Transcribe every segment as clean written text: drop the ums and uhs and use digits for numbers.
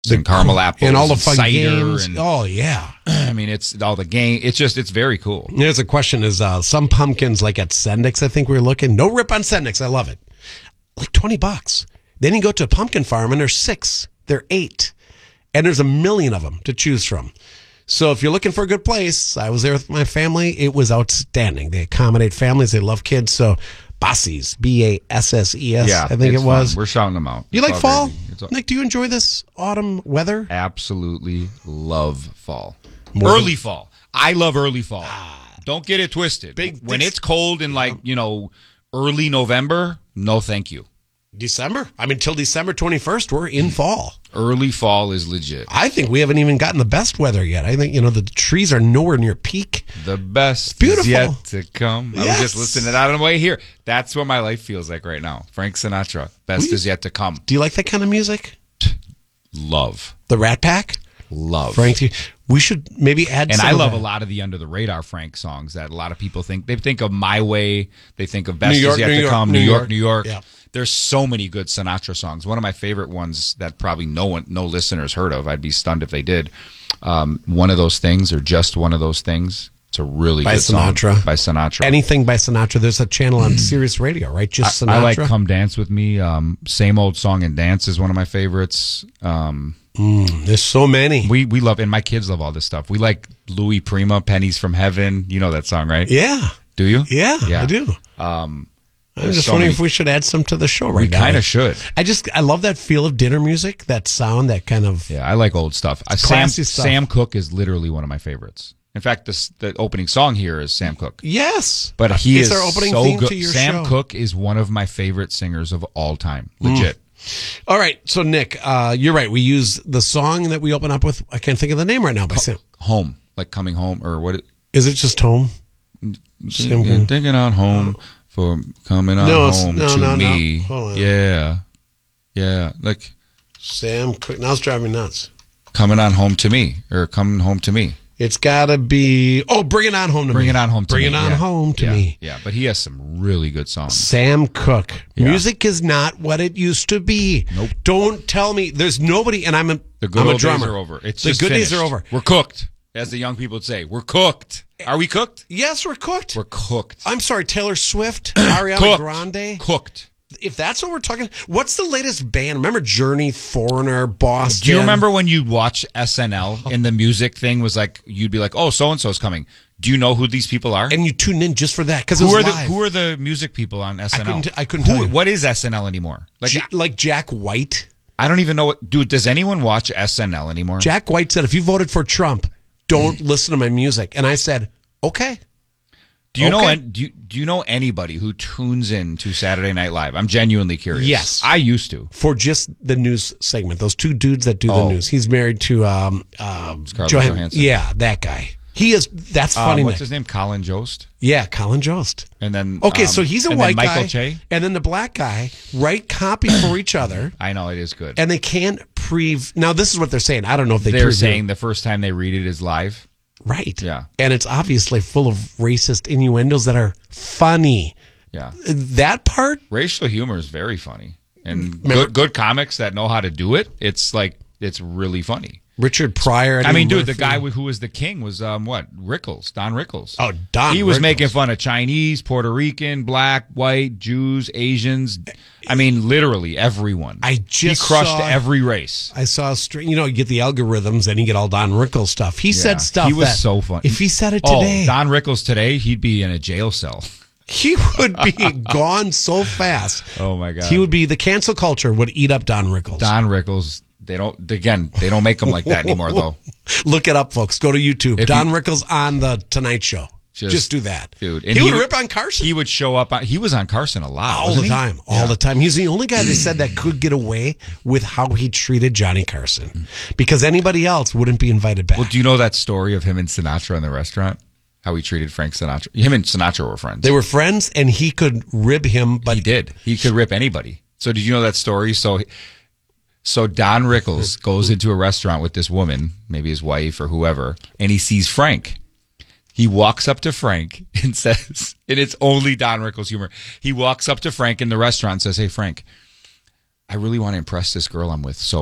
and caramel apples and all the fun cider games. And, oh yeah, I mean, it's all the game. It's very cool. There's a question: is some pumpkins like at Sendik's? I think we were looking. No rip on Sendik's. I love it. Like $20. Then you go to a pumpkin farm and there's 6. They're 8, and there's a million of them to choose from. So if you're looking for a good place, I was there with my family. It was outstanding. They accommodate families. They love kids. So Basses, Basses. Yeah, I think it was. Fun. We're shouting them out. You like fall? Nick, do you enjoy this autumn weather? Absolutely love fall. Early fall. I love early fall. Don't get it twisted. When it's cold in early November, no thank you. December? I mean, till December 21st, we're in fall. Early fall is legit. I think we haven't even gotten the best weather yet. I think, the trees are nowhere near peak. The best Beautiful. is yet to come. Yes. I was just listening to that on the way here. That's what my life feels like right now. Frank Sinatra. Best is yet to come. Do you like that kind of music? Love. The Rat Pack? Love. Frank, we should maybe add and some I love of a lot of the under the radar Frank songs that a lot of people think. They think of My Way. They think of Best is Yet to Come. New York. Yeah. There's so many good Sinatra songs. One of my favorite ones that probably no listeners heard of. I'd be stunned if they did. One of Those Things, or Just One of Those Things. It's a really good Sinatra. song by Sinatra. Anything by Sinatra. There's a channel on Sirius Radio, right? Just Sinatra. I like Come Dance With Me. Same Old Song and Dance is one of my favorites. There's so many. We love, and my kids love all this stuff. We like Louis Prima, Pennies from Heaven. You know that song, right? Yeah. Do you? Yeah. I do. I'm just wondering if we should add some to the show right now. We kind of should. I love that feel of dinner music, that sound, that kind of... Yeah, I like old stuff. Classy stuff. Sam Cooke is literally one of my favorites. In fact, the opening song here is Sam Cooke. Yes. But he is our opening so theme good. To your Sam show. Cooke is one of my favorite singers of all time. Legit. All right. So, Nick, you're right. We use the song that we open up with. I can't think of the name right now. By Sam. Home. Like Coming Home, or what? Is it just Home? Thinking on home for coming on home to me. Hold on. Yeah. Like Sam Cooke. Now it's driving me nuts. Coming on home to me, or Coming Home to Me. It's got to be... Oh, Bring It On Home to Me. Bring It On Home to Me. Bring It On Home to Me. Yeah, but he has some really good songs. Sam Cooke. Yeah. Music is not what it used to be. Nope. Don't tell me. There's nobody... And I'm a drummer. Days are over. It's the just good finished. days are over. We're cooked, as the young people would say. We're cooked. Are we cooked? Yes, we're cooked. We're cooked. I'm sorry, Taylor Swift, Ariana Grande. Cooked. If that's what we're talking, what's the latest band? Remember Journey, Foreigner, Boston? Do you remember when you'd watch SNL and the music thing was like, you'd be like, oh, so-and-so's coming. Do you know who these people are? And you tune in just for that because who are the music people on SNL? I couldn't tell you. What is SNL anymore? Like Jack White? I don't even know what. Dude, does anyone watch SNL anymore? Jack White said, if you voted for Trump, don't listen to my music. And I said, okay. Do you know anybody who tunes in to Saturday Night Live? I'm genuinely curious. Yes, I used to, for just the news segment. Those two dudes that do the news. He's married to Scarlett Johansson. Yeah, that guy. He is. That's funny. What's his name? Colin Jost. Yeah, Colin Jost. And then so he's a white Michael guy, Che? and then the black guy write copy for each other. I know, it is good. And they can't Now this is what they're saying. I don't know if they're saying the first time they read it is live. Right. Yeah. And it's obviously full of racist innuendos that are funny. Yeah. That part? Racial humor is very funny. And good comics that know how to do it, it's really funny. Richard Pryor. The guy who was the king was Rickles, Don Rickles. Oh, Don. He was Rickles. making fun of Chinese, Puerto Rican, black, white, Jews, Asians. I mean, literally everyone. He crushed every race. I saw a string. You get the algorithms, and you get all Don Rickles stuff. He said stuff. He was so funny. If he said it today, Don Rickles today, he'd be in a jail cell. He would be gone so fast. Oh my God. He would be. The cancel culture would eat up Don Rickles. Don Rickles. They don't make them like that anymore, though. Look it up, folks. Go to YouTube. Don Rickles on the Tonight Show. Just do that, dude. And he would rip on Carson. He would show up. He was on Carson a lot, all the time. All the time. He's the only guy they said that could get away with how he treated Johnny Carson, because anybody else wouldn't be invited back. Well, do you know that story of him and Sinatra in the restaurant? How he treated Frank Sinatra. Him and Sinatra were friends. They were friends, and he could rib him, but he did. He could rip anybody. So did you know that story? So Don Rickles goes into a restaurant with this woman, maybe his wife or whoever, and he sees Frank. He walks up to Frank and says, and it's only Don Rickles humor. He walks up to Frank in the restaurant and says, "Hey, Frank, I really want to impress this girl I'm with. So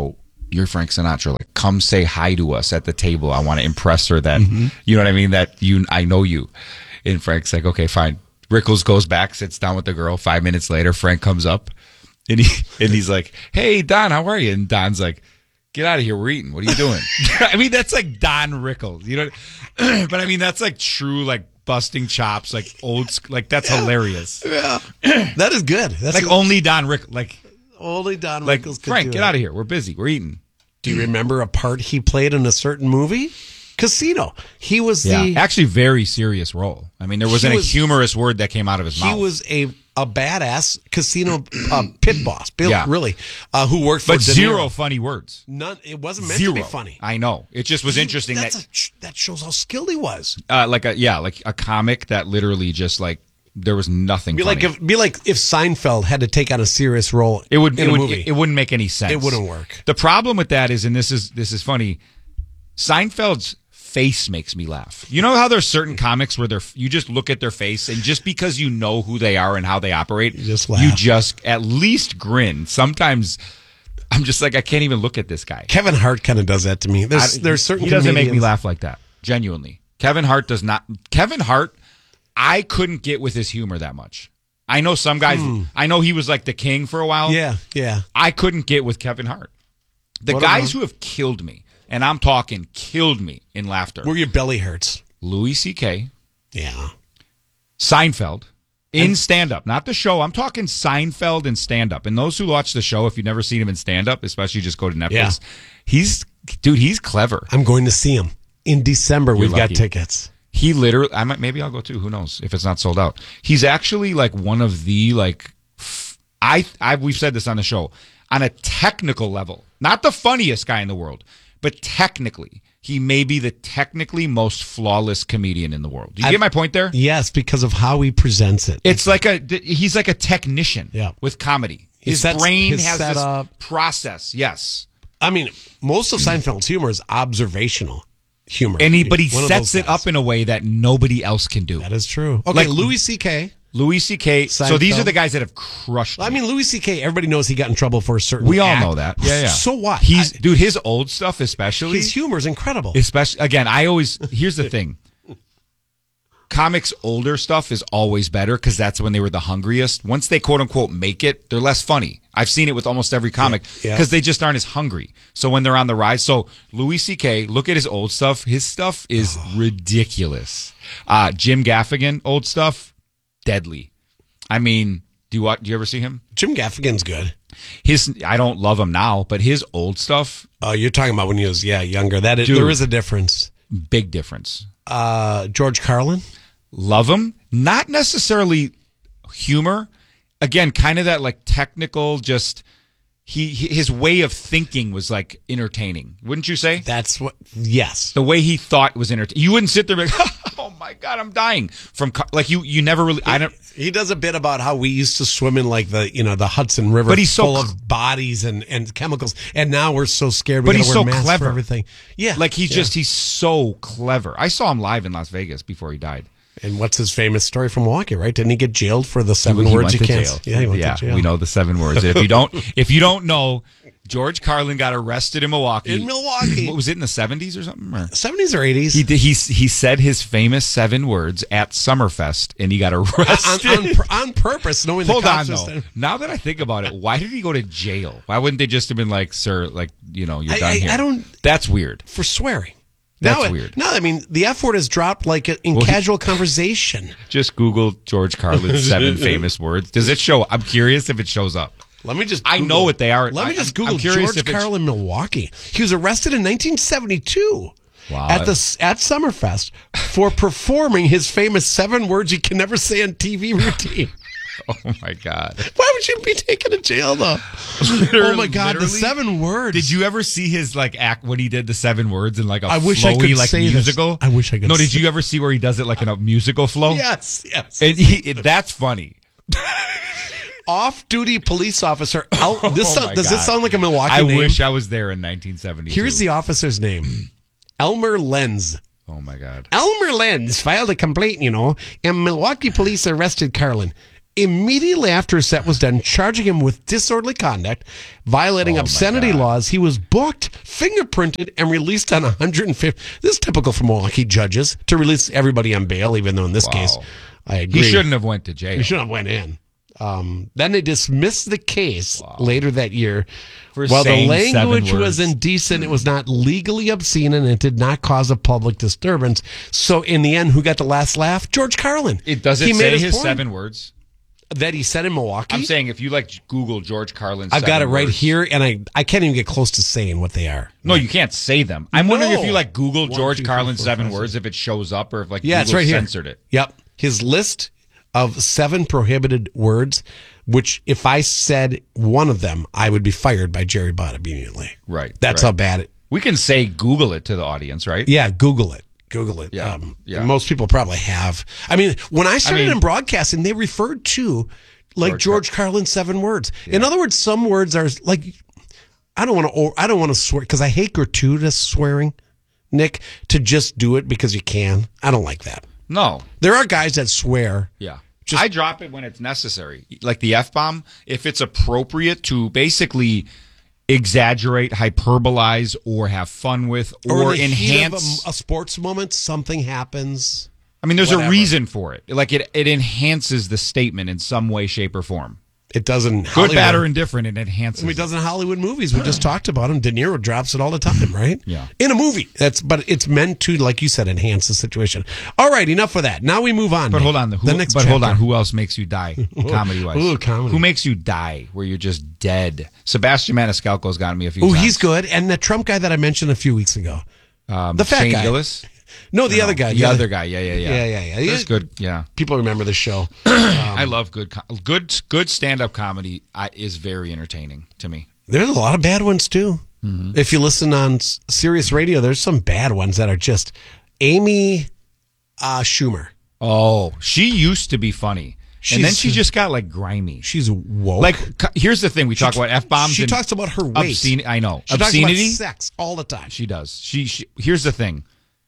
you're Frank Sinatra. Like, come say hi to us at the table. I want to impress her that, you know what I mean? That I know you. And Frank's like, okay, fine. Rickles goes back, sits down with the girl. 5 minutes later, Frank comes up and he's like, hey, Don, how are you? And Don's like, get out of here. We're eating. What are you doing? I mean, that's like Don Rickles, you know, but I mean, that's like true, like busting chops, like like that's hilarious. Yeah. That is good. That's like only Don Rickles, like only Don like Rickles could Frank, do get it. out of here. We're busy. We're eating. Do you remember a part he played in a certain movie? Casino. He was actually very serious role. I mean, there wasn't a humorous word that came out of his mouth. He was a badass casino pit boss, Bill, Yeah. really, who worked for but De Niro. zero funny words. None. It wasn't meant to be funny. I know. It just was interesting that shows how skilled he was. like a comic that literally just like there was nothing. Be funny. like if Seinfeld had to take on a serious role. It would. in It a would. movie. It wouldn't make any sense. It wouldn't work. The problem with that is, and this is funny. Seinfeld's face makes me laugh. You know how there's certain comics where you just look at their face and just because you know who they are and how they operate, you just laugh. You just at least grin. Sometimes I'm just like, I can't even look at this guy. Kevin Hart kind of does that to me. There's certain he doesn't make me comedians- laugh like that. Genuinely, Kevin Hart does not. Kevin Hart, I couldn't get with his humor that much. I know some guys. I know he was like the king for a while. Yeah. I couldn't get with Kevin Hart. The What guys about- who have killed me, and I'm talking killed me in laughter. Where your belly hurts. Louis C.K., Yeah. Seinfeld, in stand-up. Not the show. I'm talking Seinfeld in stand-up. And those who watch the show, if you've never seen him in stand-up, especially just go to Netflix, Yeah. he's clever. I'm going to see him in December. We've lucky. got tickets. He literally, maybe I'll go too. Who knows if it's not sold out? He's actually like one of the we've said this on the show, on a technical level, not the funniest guy in the world, but technically, he may be the technically most flawless comedian in the world. Do you get my point there? Yes, because of how he presents it. It's like he's like a technician with comedy. His brain has this process. Yes. I mean, most of Seinfeld's humor is observational humor. But he One of sets those it guys. up in a way that nobody else can do. That is true. Okay, Like Louis C.K. Louis C.K. So these Seinfeld. are the guys that have crushed me. I mean, Louis C.K., everybody knows he got in trouble for a certain We all act. know that. Yeah. So what? Dude, his old stuff especially. His humor is incredible. Especially, again, here's the thing. Comics' older stuff is always better because that's when they were the hungriest. Once they quote unquote make it, they're less funny. I've seen it with almost every comic because they just aren't as hungry. So when they're on the rise, so Louis C.K., look at his old stuff. His stuff is ridiculous. Jim Gaffigan, old stuff, deadly. I mean, do you ever see him? Jim Gaffigan's good. I don't love him now, but his old stuff, Oh, you're talking about when he was younger. Dude. There is a difference. big difference. George Carlin. Love him. Not necessarily humor. Again, kind of that like technical, just his way of thinking was like entertaining. Wouldn't you say? That's what. Yes. The way he thought was entertaining. You wouldn't sit there and be like, oh my God, I'm dying from like you never really. I don't. He does a bit about how we used to swim in like the Hudson River, But he's so full of bodies and chemicals, and now we're so scared. But We he's gotta wear so masks clever. for everything. Yeah, Like he's so clever. I saw him live in Las Vegas before he died. And what's his famous story from Milwaukee? Right? Didn't he get jailed for the seven He words went you to can't? jail. Yeah, he went to jail. We know the 7 words. If you don't know, George Carlin got arrested in Milwaukee. In Milwaukee. What was it in the 70s or something? Or? 70s or 80s? He said his famous 7 words at Summerfest, and he got arrested. on purpose, knowing Hold the on, cops though. Now that I think about it, why did he go to jail? Why wouldn't they just have been like, sir, like, you're done here? I don't. That's weird. For swearing. That's weird. No, I mean, the F word has dropped like in casual conversation. Just Google George Carlin's 7 famous words. Does it show? I'm curious if it shows up. Let me just. I know what they are. Let me just I'm Google curious George if it's- Carlin, Milwaukee. He was arrested in 1972 Wow. at Summerfest for performing his famous 7 words you can never say on TV routine. Oh my God. Why would you be taken to jail though? Oh my God, the Literally? 7 words. Did you ever see his like act when he did the 7 words in like a I wish I could flowy like say this. musical? I wish I could No, say- did you ever see where he does it like in a musical flow? Yes, yes. And that's funny. Off-duty police officer. Does Oh my this God. sound like a Milwaukee I name? wish I was there in 1972. Here's the officer's name. Elmer Lenz. Oh my God. Elmer Lenz filed a complaint, and Milwaukee police arrested Carlin. immediately after his set was done, charging him with disorderly conduct, violating obscenity laws. He was booked, fingerprinted, and released on 150. This is typical for Milwaukee judges to release everybody on bail, even though in this case, I agree. He shouldn't have went to jail. He shouldn't have went in. Then they dismissed the case later that year. While the language was indecent, it was not legally obscene, and it did not cause a public disturbance. So in the end, who got the last laugh? George Carlin. Does it say his 7 words? That he said in Milwaukee? I'm saying if you Google George Carlin, I've got it right here, and I can't even get close to saying what they are. No, you can't say them. I'm wondering if you Google George Carlin 7 words, if it shows up, or if Google it's right censored here. it. Yep. His list of 7 prohibited words, which if I said one of them, I would be fired by Jerry Butt immediately. Right. That's how bad it. We can say Google it to the audience, right? Yeah, Google it. Google it. Yeah. Most people probably have. I mean, when I started in broadcasting, they referred to George Carlin's 7 words. Yeah. In other words, some words are I don't want to swear because I hate gratuitous swearing, Nick, to just do it because you can. I don't like that. No. There are guys that swear. Yeah. I drop it when it's necessary. Like the F-bomb, if it's appropriate to basically exaggerate, hyperbolize, or have fun with, or in the enhance heat of a sports moment, something happens. I mean, there's a reason for it. It enhances the statement in some way, shape, or form. It doesn't. Good, bad, or indifferent, it enhances. It does in Hollywood movies. We just talked about them. De Niro drops it all the time, right? Yeah. In a movie. But it's meant to, like you said, enhance the situation. All right, enough of that. Now we move on. But hold on. Hold on. Who else makes you die, comedy-wise? Ooh, comedy. Who makes you die where you're just dead? Sebastian Maniscalco's gotten me a few times. Oh, he's good. And the Trump guy that I mentioned a few weeks ago. The fat Shane guy. Gillis? No, the other guy. The other guy. Yeah. That's good. Yeah. People remember the show. I love good stand-up comedy. Is very entertaining to me. There's a lot of bad ones too. Mm-hmm. If you listen on Sirius Radio, there's some bad ones that are just Amy Schumer. Oh, she used to be funny. And then she just got grimy. She's woke. Here's the thing: we talk about F-bombs. She talks about her weight. I know. She obscenity. Talks about sex all the time. She does. She. Here's the thing: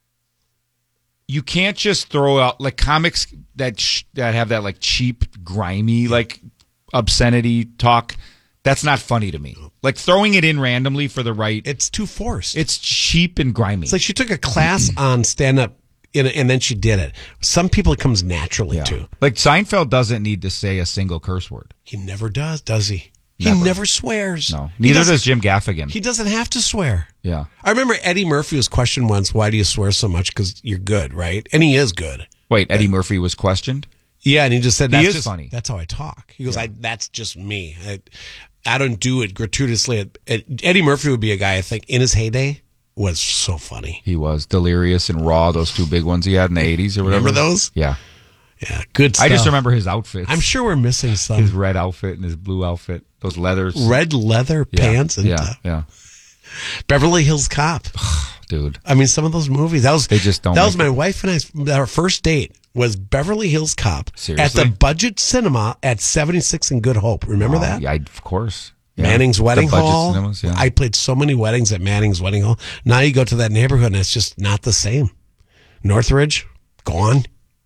you can't just throw out comics that have that cheap, grimy obscenity talk. That's not funny to me. Throwing it in randomly for the right. It's too forced. It's cheap and grimy. It's like she took a class on stand-up. And then she did it. Some people it comes naturally to. Seinfeld doesn't need to say a single curse word. He never does he? Never. He never swears. No. Neither does Jim Gaffigan. He doesn't have to swear. Yeah. I remember Eddie Murphy was questioned once, why do you swear so much? Because you're good, right? And he is good. Wait, Eddie Murphy was questioned? Yeah, and he just said, that's funny. That's how I talk. He goes, that's just me. I don't do it gratuitously. Eddie Murphy would be a guy, I think, in his heyday, was so funny. He was Delirious and Raw, those 2 big ones he had in the 80s or whatever. Remember those? Yeah. Yeah, good stuff. I just remember his outfits. I'm sure we're missing some. His red outfit and his blue outfit, those leathers. Red leather pants and yeah. Beverly Hills Cop. Dude. I mean, some of those movies. They just don't. That was my wife and our first date was Beverly Hills Cop. Seriously? At the Budget Cinema at 76 and Good Hope. Remember that? Yeah, of course. Yeah. Manning's Wedding Hall. Cinemas, yeah. I played so many weddings at Manning's Wedding Hall. Now you go to that neighborhood and it's just not the same. Northridge, gone.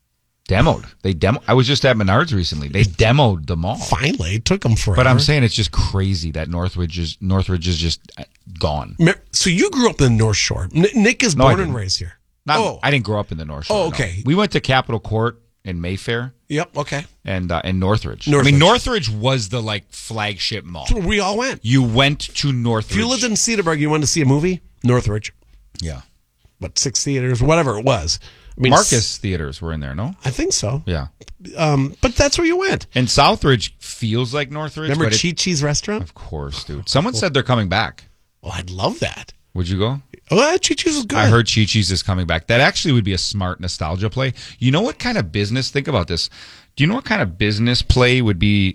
Demoed. I was just at Menards recently. They demoed the mall. Finally, it took them forever. But I'm saying it's just crazy that Northridge is just gone. So you grew up in the North Shore. Nick is born and raised here. I didn't grow up in the North Shore. Oh, okay. No. We went to Capitol Court in Mayfair. Yep. Okay. And Northridge. I mean, Northridge was the flagship mall. So we all went. You went to Northridge. If you lived in Cedarburg, you wanted to see a movie, Northridge. Yeah. But 6 theaters, whatever it was. I mean, Marcus theaters were in there, no? I think so. Yeah. But that's where you went. And Southridge feels like Northridge. Remember Chi-Chi's restaurant? Of course, dude. Someone said they're coming back. Well, I'd love that. Would you go? Oh, Chi-Chi's was good. I heard Chi-Chi's is coming back. That actually would be a smart nostalgia play. You know what kind of business? Think about this. Do you know what kind of business play would be,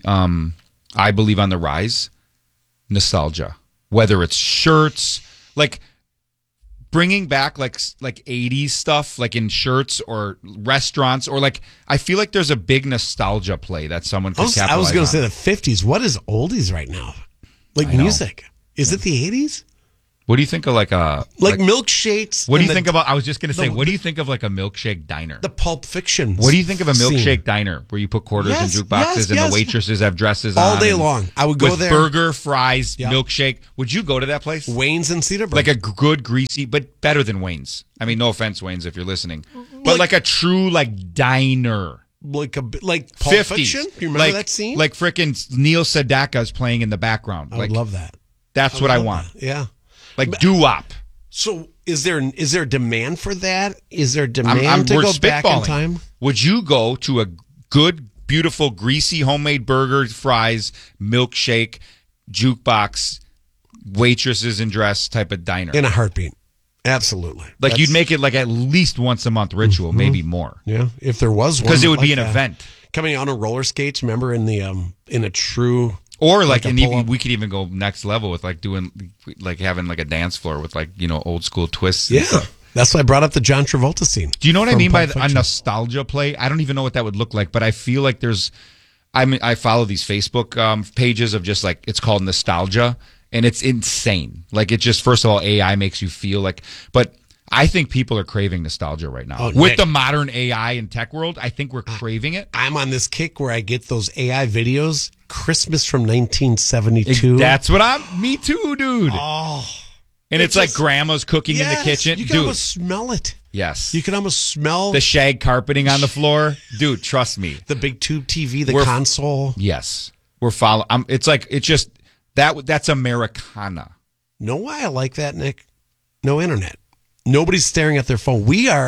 I believe, on the rise? Nostalgia. Whether it's shirts, bringing back like 80s stuff in shirts or restaurants or I feel like there's a big nostalgia play that someone could capitalize on. I was going to say the 50s. What is oldies right now? Music. Is it the 80s? What do you think of like a milkshakes? What do and you think about? I was just going to say, the- what do you think of like a milkshake diner? the Pulp Fiction? What do you think of a scene? milkshake diner where you put quarters Yes, in jukeboxes yes, and yes. the waitresses have dresses All on day and- long. I would go with there. burger, fries, Yep. milkshake. Would you go to that place? Wayne's and Cedarburg. Like a good greasy, but better than Wayne's. I mean, no offense, Wayne's, if you're listening, but like a true like diner. like Pulp 50s. Fiction. You remember like, that scene? Like frickin' Neil Sedaka's playing in the background. I Like would love that. that's what I love want. that. Yeah. Like doo-wop. So is there a demand for that? Is there demand I'm to we're go back in spitballing. time? Would you go to a good, beautiful, greasy homemade burger, fries, milkshake, jukebox, waitresses in dress type of diner? In a heartbeat. Absolutely. Like you'd make it like at least once a month ritual, maybe more, Yeah, if there was one. because it would be like an that. event. Coming on a roller skates, remember in the in a true Or like, a and even, pull-up. we could even go next level with like doing, like having like a dance floor with like, you know, old school twists. Yeah. That's why I brought up the John Travolta scene. Do you know what I from mean by Pulp a Fiction. nostalgia play? I don't even know what that would look like, but I feel like I follow these Facebook pages of just like, it's called nostalgia, and it's insane. Like it just, first of all, AI makes you feel like, but I think people are craving nostalgia right now. Oh, With Nick. the modern AI and tech world, I think we're craving it. I'm on this kick where I get those AI videos, Christmas from 1972. That's what me too, dude. oh, And it's like just- grandma's cooking in the yes, kitchen. You can Dude, almost smell it. yes. You can almost smell The shag carpeting on the floor. Dude, trust me. the big tube TV, the We're- console. Yes. We're following. It's like, it's just, that's Americana. Know why I like that, Nick? No internet. Nobody's staring at their phone.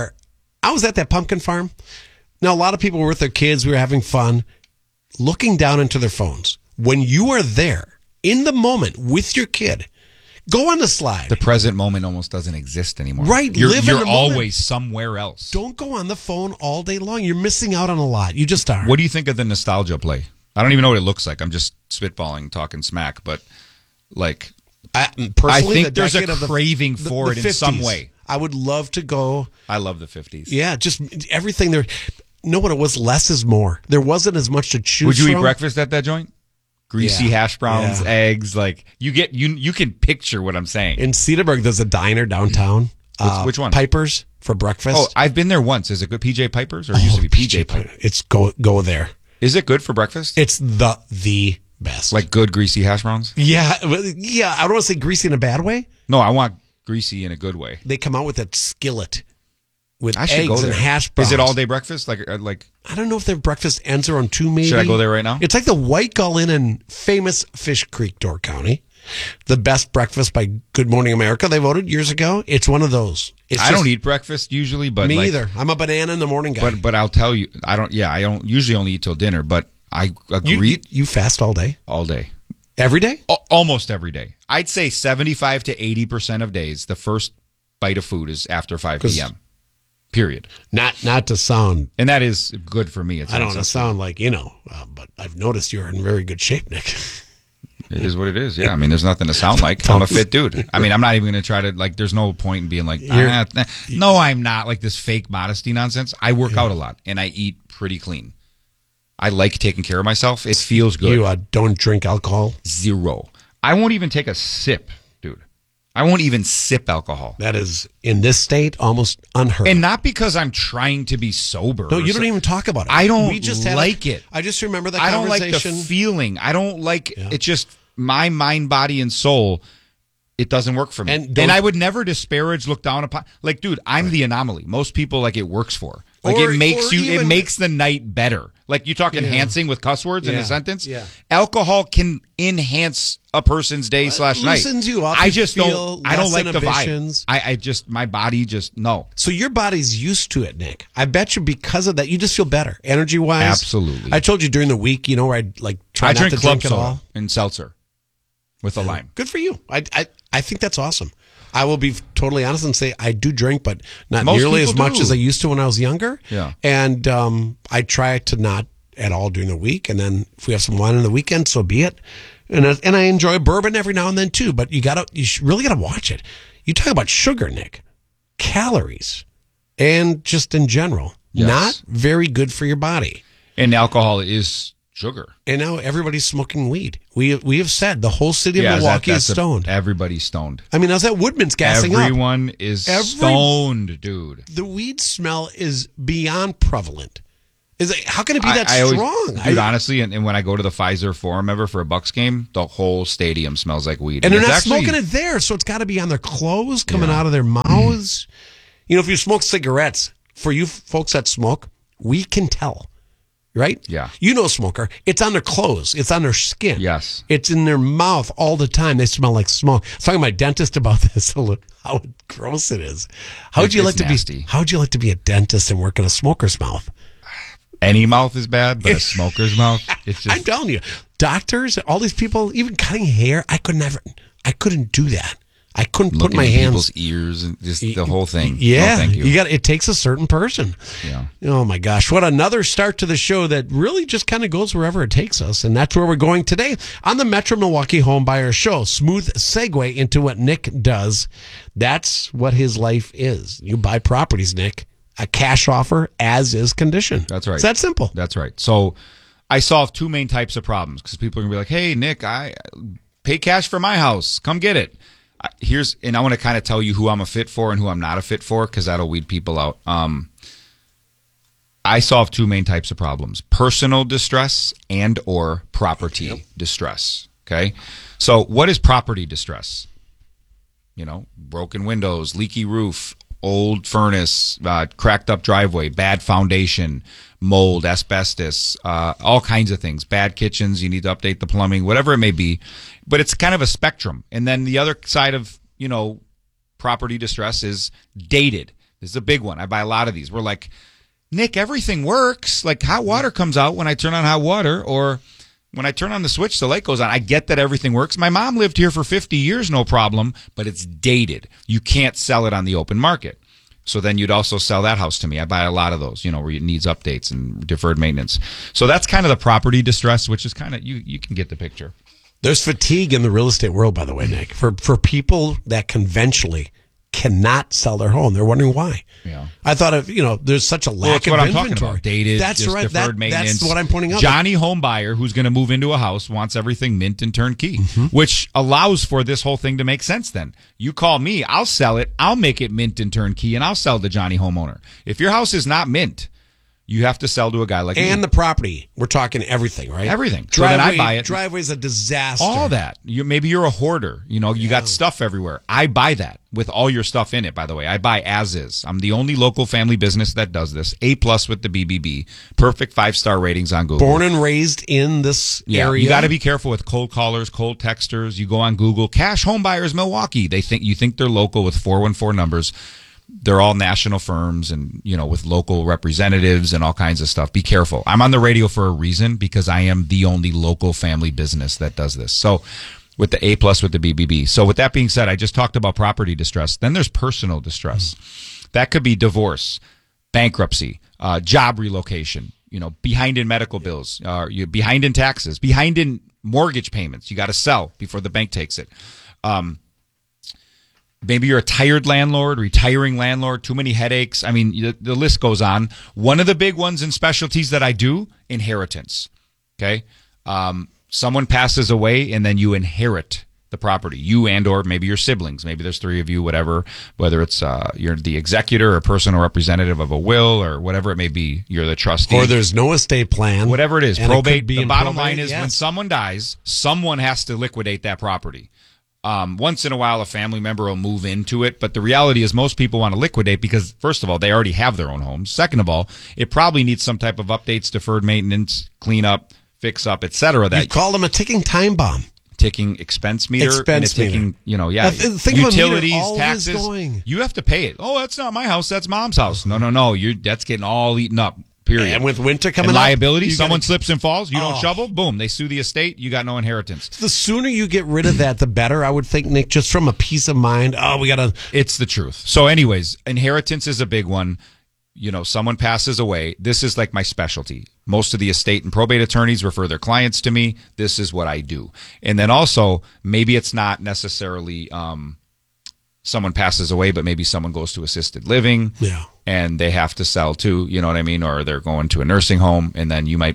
I was at that pumpkin farm. Now, a lot of people were with their kids. We were having fun, looking down into their phones. When you are there in the moment with your kid, go on the slide. The present moment almost doesn't exist anymore. Right, You're, live in you're the moment. always somewhere else. Don't go on the phone all day long. You're missing out on a lot. You just are. What do you think of the nostalgia play? I don't even know what it looks like. I'm just spitballing, talking smack, but like, Personally, think the there's a decade of the- craving for it in some 50s. way. I would love to go. I love the 50s. Yeah, just everything there. Know what it was? Less is more. There wasn't as much to choose Would you eat from. breakfast at that joint? Greasy Yeah. hash browns, Yeah. eggs. Like you can picture what I'm saying. In Cedarburg, there's a diner downtown. Which one? Piper's for breakfast. Oh, I've been there once. Is it good? PJ Piper's, or it used to be PJ Piper? It's go there. Is it good for breakfast? It's the best. Like good greasy hash browns? yeah. I don't want to say greasy in a bad way. No, I want greasy in a good way. They come out with that skillet with I should go eggs there. and hash browns. Is it all day breakfast? Like I don't know if their breakfast ends around 2 maybe. Should I go there right now? It's like the White Gull Inn in famous Fish Creek, Door County. The best breakfast by Good Morning America. They voted years ago. It's one of those. It's I just- don't eat breakfast usually, but Me like, either. I'm a banana in the morning guy. But I'll tell you, I don't usually only eat till dinner, but I you, agree you fast all day? all day. Every day? Almost every day. I'd say 75 to 80% of days, the first bite of food is after 5 p.m. Period. Not to sound, And that is good for me. It's I don't want to sound like, but I've noticed you're in very good shape, Nick. It is what it is. Yeah. I mean, there's nothing to sound like. I'm a fit dude. I mean, I'm not even going to try to, like, there's no point in being like, no, I'm not, like this fake modesty nonsense. I work out a lot and I eat pretty clean. I like taking care of myself. It feels good. You don't drink alcohol? Zero. I won't even take a sip, dude. I won't even sip alcohol. That is, in this state, almost unheard And of. not because I'm trying to be sober. No, or you don't so- even talk about it. I don't We just had like it. I just remember the I don't like the conversation. feeling. I don't like it. Just my mind, body, and soul. It doesn't work for me. And And, don't- I would never disparage, look down upon. Like, dude, I'm the anomaly. Most people, like, it works for. Like, Or- it makes or it even- makes the night better. Like, you talk enhancing with cuss words in Yeah. a sentence. Yeah. Alcohol can enhance a person's day / night. loosens you up. I You just feel don't. I don't less like the vibe. inhibitions. I just my body just no. So your body's used to it, Nick. I bet you because of that, you just feel better, energy wise. Absolutely. I told you during the week, where I'd like try I not drink to club drink at soda all. and seltzer with a lime. Good for you. I think that's awesome. I will be totally honest and say I do drink, but not Most nearly as people much do. as I used to when I was younger. Yeah. And I try to not at all during the week, and then if we have some wine on the weekend, so be it. And I enjoy bourbon every now and then too. But you really gotta watch it. You talk about sugar, Nick, calories, and just in general, Yes. not very good for your body. And alcohol is sugar. And now everybody's smoking weed. We have said the whole city of Milwaukee is stoned. Everybody's stoned. I mean, I was at Woodman's gassing Everyone is stoned, dude. The weed smell is beyond prevalent. How can it be that strong? Dude, honestly, and when I go to the Pfizer Forum ever for a Bucks game, the whole stadium smells like weed. And they're not smoking it there, so it's got to be on their clothes, coming out of their mouths. You know, if you smoke cigarettes, for you folks that smoke, we can tell. Right? Yeah. You know, smoker. It's on their clothes. It's on their skin. Yes. It's in their mouth all the time. They smell like smoke. I was talking to my dentist about this. How gross it is. How would you like to be a dentist and work in a smoker's mouth? Any mouth is bad, but a smoker's mouth, it's just... I'm telling you, doctors, all these people, even cutting hair, I couldn't do that. I couldn't put my hands people's ears and just the whole thing. Yeah, no, thank you. It takes a certain person. Yeah. Oh my gosh, what another start to the show that really just kind of goes wherever it takes us, and that's where we're going today on the Metro Milwaukee Home Buyer Show. Smooth segue into what Nick does. That's what his life is. You buy properties, Nick. A cash offer, as is condition. That's right. It's that simple. That's right. So I solve two main types of problems because people are gonna be like, "Hey, Nick, I pay cash for my house. Come get it." And I want to kind of tell you who I'm a fit for and who I'm not a fit for because that'll weed people out. I solve two main types of problems: personal distress and or property distress. Okay, so what is property distress? You know, broken windows, leaky roof, old furnace, cracked up driveway, bad foundation, mold, asbestos, all kinds of things. Bad kitchens, you need to update the plumbing, whatever it may be. But it's kind of a spectrum. And then the other side of, property distress is dated. This is a big one. I buy a lot of these. We're like, Nick, everything works. Like hot water comes out when I turn on hot water, or when I turn on the switch, the light goes on. I get that everything works. My mom lived here for 50 years, no problem, but it's dated. You can't sell it on the open market. So then you'd also sell that house to me. I buy a lot of those, where it needs updates and deferred maintenance. So that's kind of the property distress, which is kind of, you can get the picture. There's fatigue in the real estate world, by the way, Nick, for people that conventionally cannot sell their home. They're wondering why. Yeah. I thought there's such a lack of inventory. That's what I'm talking about. Dated, that's right. Deferred maintenance. That's what I'm pointing out. Johnny home buyer who's going to move into a house wants everything mint and turnkey, which allows for this whole thing to make sense then. You call me, I'll sell it, I'll make it mint and turnkey, and I'll sell to Johnny homeowner. If your house is not mint, you have to sell to a guy like me. And the property. We're talking everything, right? Everything. So then I buy it. Driveway's a disaster. All that. Maybe you're a hoarder. You got stuff everywhere. I buy that with all your stuff in it, by the way. I buy as is. I'm the only local family business that does this. A+ with the BBB. Perfect 5-star ratings on Google. Born and raised in this area. You got to be careful with cold callers, cold texters. You go on Google. Cash Home Buyers Milwaukee. You think they're local with 414 numbers. They're all national firms and, with local representatives and all kinds of stuff. Be careful. I'm on the radio for a reason because I am the only local family business that does this. So with the A+ with the BBB. So with that being said, I just talked about property distress. Then there's personal distress. That could be divorce, bankruptcy, job relocation, behind in medical bills, you're behind in taxes, behind in mortgage payments. You got to sell before the bank takes it. Maybe you're a tired landlord, retiring landlord, too many headaches. I mean, the list goes on. One of the big ones in specialties that I do, inheritance. Okay? Someone passes away and then you inherit the property. You and or maybe your siblings. Maybe there's 3 of you, whatever. Whether it's you're the executor or personal representative of a will or whatever it may be. You're the trustee. Or there's no estate plan. Whatever it is. Probate. The bottom line is yes. When someone dies, someone has to liquidate that property. Once in a while, a family member will move into it, but the reality is most people want to liquidate because, first of all, they already have their own homes. Second of all, it probably needs some type of updates, deferred maintenance, clean up, fix up, etc. You call them a ticking time bomb. Ticking expense meter. Ticking, think utilities, of a meter taxes. Going. You have to pay it. Oh, that's not my house. That's mom's house. No. That's getting all eaten up. Period. And with winter coming and up, liability, someone slips and falls, you don't shovel, boom, they sue the estate, you got no inheritance. The sooner you get rid of that, the better, I would think, Nick, just from a peace of mind. It's the truth. So anyways, inheritance is a big one. Someone passes away. This is like my specialty. Most of the estate and probate attorneys refer their clients to me. This is what I do. And then also, maybe it's not necessarily someone passes away, but maybe someone goes to assisted living. Yeah. And they have to sell too, you know what I mean? Or they're going to a nursing home, and then you might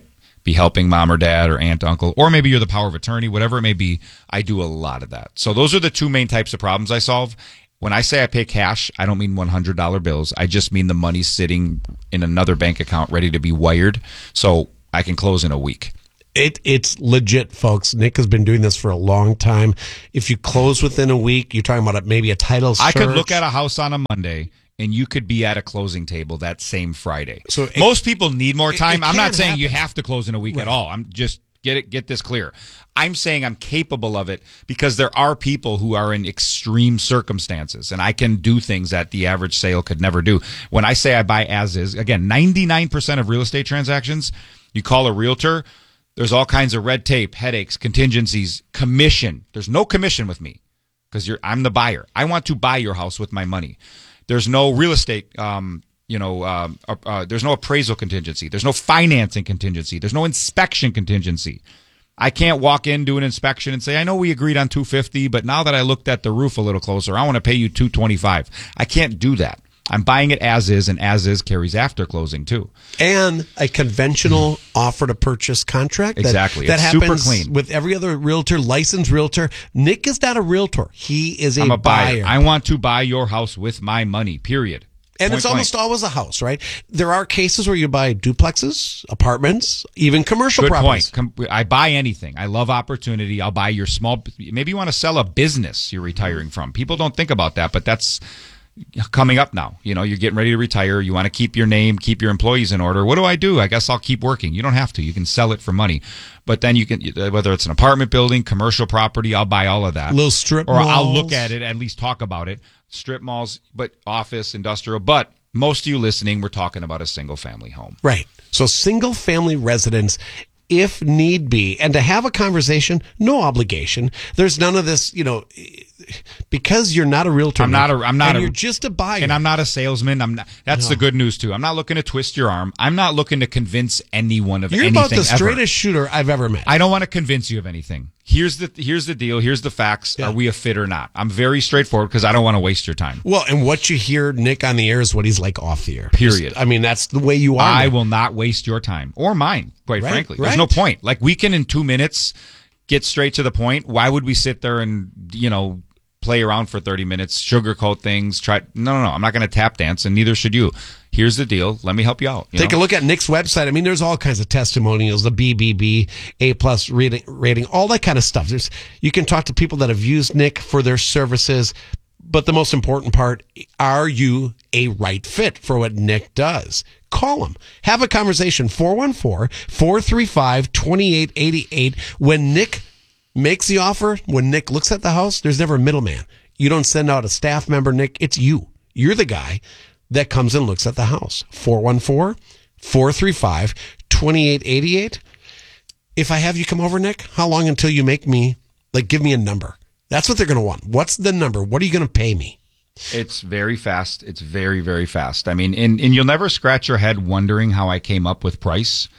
be helping mom or dad or aunt, uncle, or maybe you're the power of attorney, whatever it may be. I do a lot of that. So those are the two main types of problems I solve. When I say I pay cash, I don't mean $100 bills. I just mean the money sitting in another bank account ready to be wired so I can close in a week. It's legit, folks. Nick has been doing this for a long time. If you close within a week, you're talking about maybe a title search. I could look at a house on a Monday, and you could be at a closing table that same Friday. So most people need more time. I'm not saying happen. you have to close in a week at all. I'm just get this clear. I'm saying I'm capable of it because there are people who are in extreme circumstances, and I can do things that the average sale could never do. When I say I buy as is, again, 99% of real estate transactions, you call a realtor, there's all kinds of red tape, headaches, contingencies, commission. There's no commission with me because I'm the buyer. I want to buy your house with my money. There's no real estate, there's no appraisal contingency. There's no financing contingency. There's no inspection contingency. I can't walk in, do an inspection, and say, I know we agreed on $250, but now that I looked at the roof a little closer, I want to pay you $225. I can't do that. I'm buying it as is, and as is carries after closing too. And a conventional offer to purchase contract. Exactly. That It's happens super clean. with every other realtor, licensed realtor. Nick is not a realtor. He is I'm a buyer. I want to buy your house with my money, period. And Point it's almost blank. always a house, right? There are cases where you buy duplexes, apartments, even commercial Good properties. point. I buy anything. I love opportunity. I'll buy your small. Maybe you want to sell a business you're retiring from. People don't think about that, but that's coming up now. You know, you're getting ready to retire. You want to keep your name, keep your employees in order. What do? I guess I'll keep working. You don't have to. You can sell it for money. But then you can, whether it's an apartment building, commercial property, I'll buy all of that. Little strip or malls. I'll look at it, at least talk about it. Strip malls, but office, industrial. But most of you listening, we're talking about a single family home. Right. So single family residence, if need be, and to have a conversation, no obligation. There's none of this, because you're not a realtor. You're just a buyer. And I'm not a salesman. That's the good news too. I'm not looking to twist your arm. I'm not looking to convince anyone of anything. You're about the ever. straightest shooter I've ever met. I don't want to convince you of anything. Here's the deal. Here's the facts. Yeah. Are we a fit or not? I'm very straightforward because I don't want to waste your time. Well, and what you hear Nick on the air is what he's like off the air. Period. That's the way you are. I Nick. will not waste your time or mine, quite Right, frankly. right. There's no point. Like, we can in 2 minutes get straight to the point. Why would we sit there and, play around for 30 minutes, sugarcoat things, No, I'm not going to tap dance, and neither should you. Here's the deal. Let me help you out. Take a look at Nick's website. There's all kinds of testimonials, the BBB, A+ rating, all that kind of stuff. You can talk to people that have used Nick for their services, but the most important part, are you a right fit for what Nick does? Call him. Have a conversation, 414-435-2888. When Nick makes the offer, when Nick looks at the house, there's never a middleman. You don't send out a staff member, Nick. It's you. You're the guy that comes and looks at the house. 414-435-2888. If I have you come over, Nick, how long until you make me, give me a number? That's what they're going to want. What's the number? What are you going to pay me? It's very fast. It's very, very fast. And you'll never scratch your head wondering how I came up with price.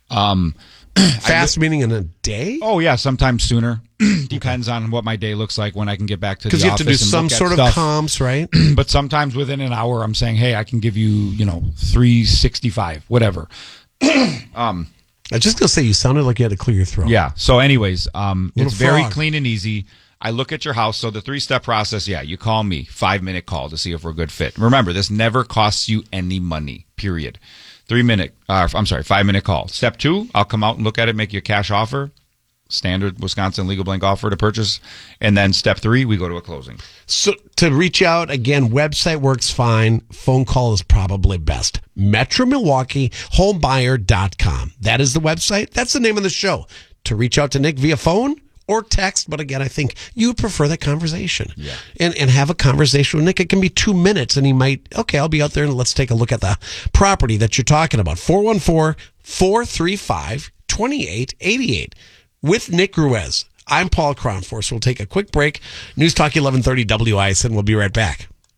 Fast meaning in a day? Oh, yeah, sometimes sooner. Depends on what my day looks like when I can get back to the office. Because you have to do some sort of comps, right? But sometimes within an hour, I'm saying, hey, I can give you, $365, whatever. I was just going to say, you sounded like you had to clear your throat. Yeah. So anyways, it's very frog. clean and easy. I look at your house. So the 3-step process, you call me, 5-minute call to see if we're a good fit. Remember, this never costs you any money, period. 5-minute call. Step 2, I'll come out and look at it, make you a cash offer, standard Wisconsin legal blank offer to purchase. And then step 3, we go to a closing. So to reach out, again, website works fine. Phone call is probably best. Metro Milwaukee Homebuyer.com. That is the website. That's the name of the show. To reach out to Nick via phone or text, but again, I think you would prefer that conversation. Yeah. And have a conversation with Nick. It can be 2 minutes, and he might, I'll be out there and let's take a look at the property that you're talking about. 414-435-2888 with Nick Ruiz. I'm Paul Kronforce. We'll take a quick break. News Talk 1130 WISN. We'll be right back.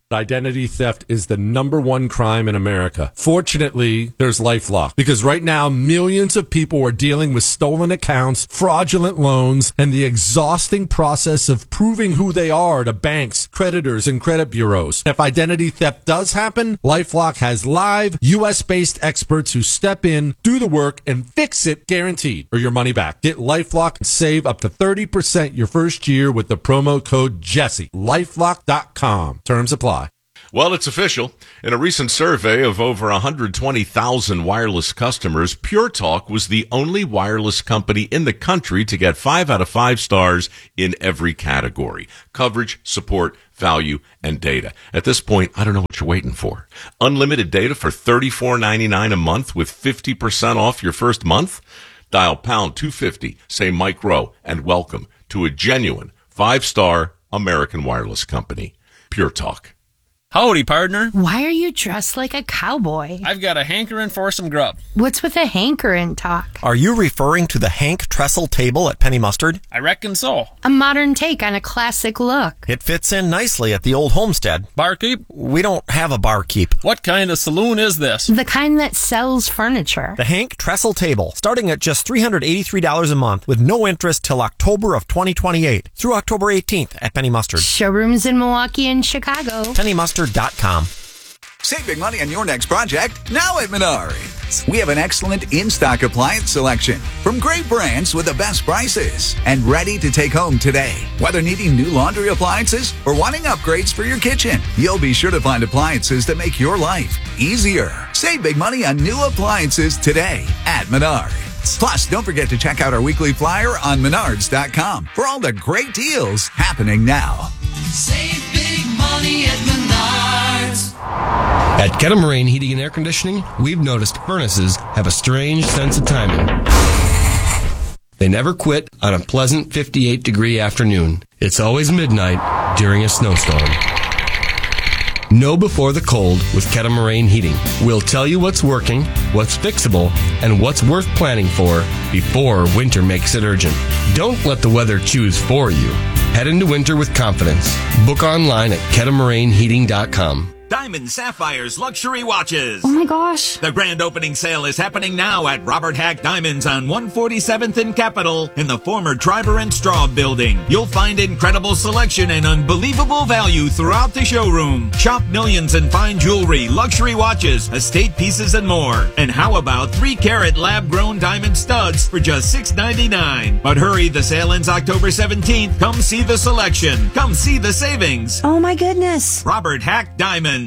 Identity theft is the number one crime in America. Fortunately, there's LifeLock, because right now millions of people are dealing with stolen accounts, fraudulent loans, and the exhausting process of proving who they are to banks, creditors, and credit bureaus. If identity theft does happen, LifeLock has live US-based experts who step in, do the work, and fix it guaranteed, or your money back. Get LifeLock and save up to 30% your first year with the promo code Jesse. LifeLock.com. Terms apply. Well, it's official. In a recent survey of over 120,000 wireless customers, Pure Talk was the only wireless company in the country to get 5 out of 5 stars in every category: coverage, support, value, and data. At this point, I don't know what you're waiting for. Unlimited data for $34.99 a month with 50% off your first month? Dial pound 250, say Mike Rowe, and welcome to a genuine 5-star American wireless company. Pure Talk. Howdy, partner. Why are you dressed like a cowboy? I've got a hankering for some grub. What's with a hankering talk? Are you referring to the Hank Trestle table at Penny Mustard? I reckon so. A modern take on a classic look. It fits in nicely at the old homestead. Barkeep? We don't have a barkeep. What kind of saloon is this? The kind that sells furniture. The Hank Trestle table, starting at just $383 a month with no interest till October of 2028 through October 18th at Penny Mustard. Showrooms in Milwaukee and Chicago. PennyMustard.com. Save big money on your next project now at Menards. We have an excellent in-stock appliance selection from great brands with the best prices and ready to take home today. Whether needing new laundry appliances or wanting upgrades for your kitchen, you'll be sure to find appliances that make your life easier. Save big money on new appliances today at Menards. Plus, don't forget to check out our weekly flyer on Menards.com for all the great deals happening now. Save big money at Menards. At Kettle Heating and Air Conditioning, we've noticed furnaces have a strange sense of timing. They never quit on a pleasant 58-degree afternoon. It's always midnight during a snowstorm. Know before the cold with Kettle Moraine Heating. We'll tell you what's working, what's fixable, and what's worth planning for before winter makes it urgent. Don't let the weather choose for you. Head into winter with confidence. Book online at KettleMoraineHeating.com. Diamond Sapphire's luxury watches. Oh my gosh. The grand opening sale is happening now at Robert Hack Diamonds on 147th and Capitol in the former Triber and Straub building. You'll find incredible selection and unbelievable value throughout the showroom. Shop millions in fine jewelry, luxury watches, estate pieces, and more. And how about 3-carat lab-grown diamond studs for just $6.99? But hurry, the sale ends October 17th. Come see the selection. Come see the savings. Oh my goodness. Robert Hack Diamonds.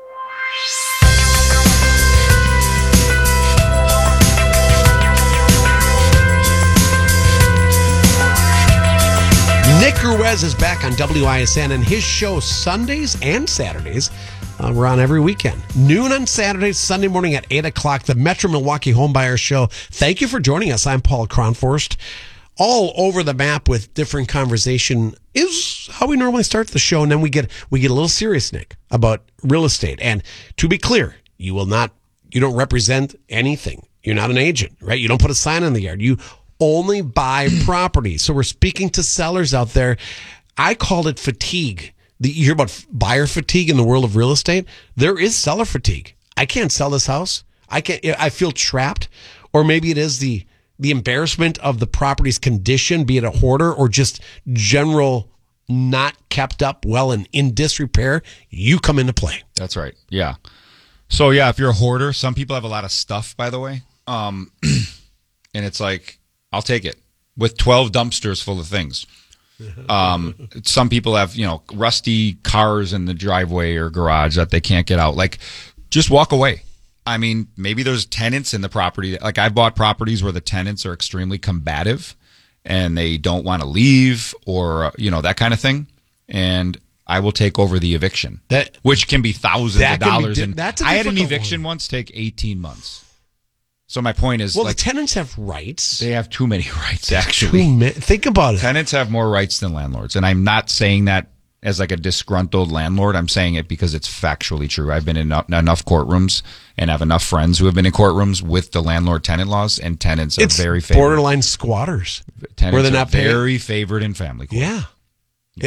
Nick Ruiz is back on WISN, and his show Sundays and Saturdays. We're on every weekend. Noon on Saturdays, Sunday morning at 8 o'clock, the Metro Milwaukee Homebuyer Show. Thank you for joining us. I'm Paul Kronforst. All over the map with different conversation is how we normally start the show, and then we get a little serious, Nick, about real estate. And to be clear, you don't represent anything. You're not an agent, right? You don't put a sign on the yard. You only buy property. So we're speaking to sellers out there. I called it fatigue. You hear about buyer fatigue in the world of real estate. There is seller fatigue. I can't sell this house. I feel trapped. Or maybe it is the embarrassment of the property's condition, be it a hoarder or just general not kept up well and in disrepair. You come into play. That's right. Yeah. So yeah, if you're a hoarder, some people have a lot of stuff, by the way. And it's like, I'll take it with 12 dumpsters full of things. Some people have, rusty cars in the driveway or garage that they can't get out. Like, just walk away. I mean, maybe there's tenants in the property. Like, I bought properties where the tenants are extremely combative and they don't want to leave or, that kind of thing. And I will take over the eviction, which can be thousands of dollars. I had an eviction once take 18 months. So my point is, the tenants have rights. They have too many rights, actually. Think about it. Tenants have more rights than landlords. And I'm not saying that as like a disgruntled landlord. I'm saying it because it's factually true. I've been in enough courtrooms and have enough friends who have been in courtrooms with the landlord-tenant laws, and tenants are very favored. Borderline squatters. Tenants are very favored in family court. Yeah. Yeah,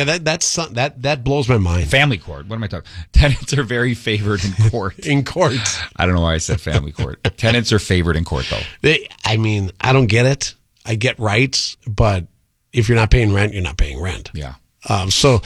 that blows my mind. Family court. What am I talking? Tenants are very favored in court. In court. I don't know why I said family court. Tenants are favored in court, though. I don't get it. I get rights, but if you're not paying rent, you're not paying rent. Yeah. So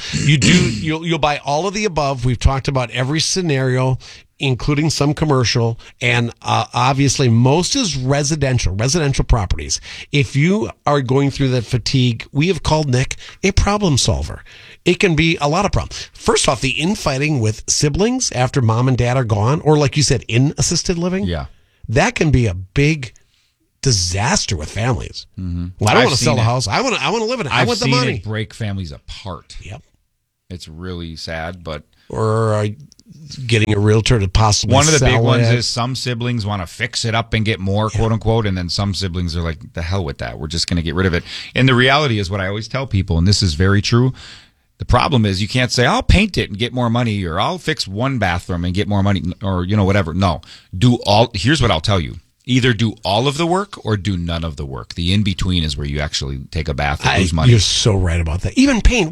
you'll buy all of the above. We've talked about every scenario, including some commercial, and obviously most is residential properties. If you are going through that fatigue, we have called Nick a problem solver. It can be a lot of problems. First off, the infighting with siblings after mom and dad are gone, or like you said, in assisted living. Yeah. That can be a big disaster with families. Mm-hmm. Well, I don't want to sell the house. I want to live in it. I want the money. I've seen it break families apart. Yep. It's really sad, but... Or getting a realtor to possibly one of the big ones it. is some siblings want to fix it up and get more, quote unquote, and then some siblings are like, the hell with that. We're just going to get rid of it. And the reality is what I always tell people, and this is very true. The problem is you can't say, I'll paint it and get more money, or I'll fix one bathroom and get more money, or, whatever. No. Here's what I'll tell you. Either do all of the work or do none of the work. The in-between is where you actually take a bath and lose money. You're so right about that. Even paint,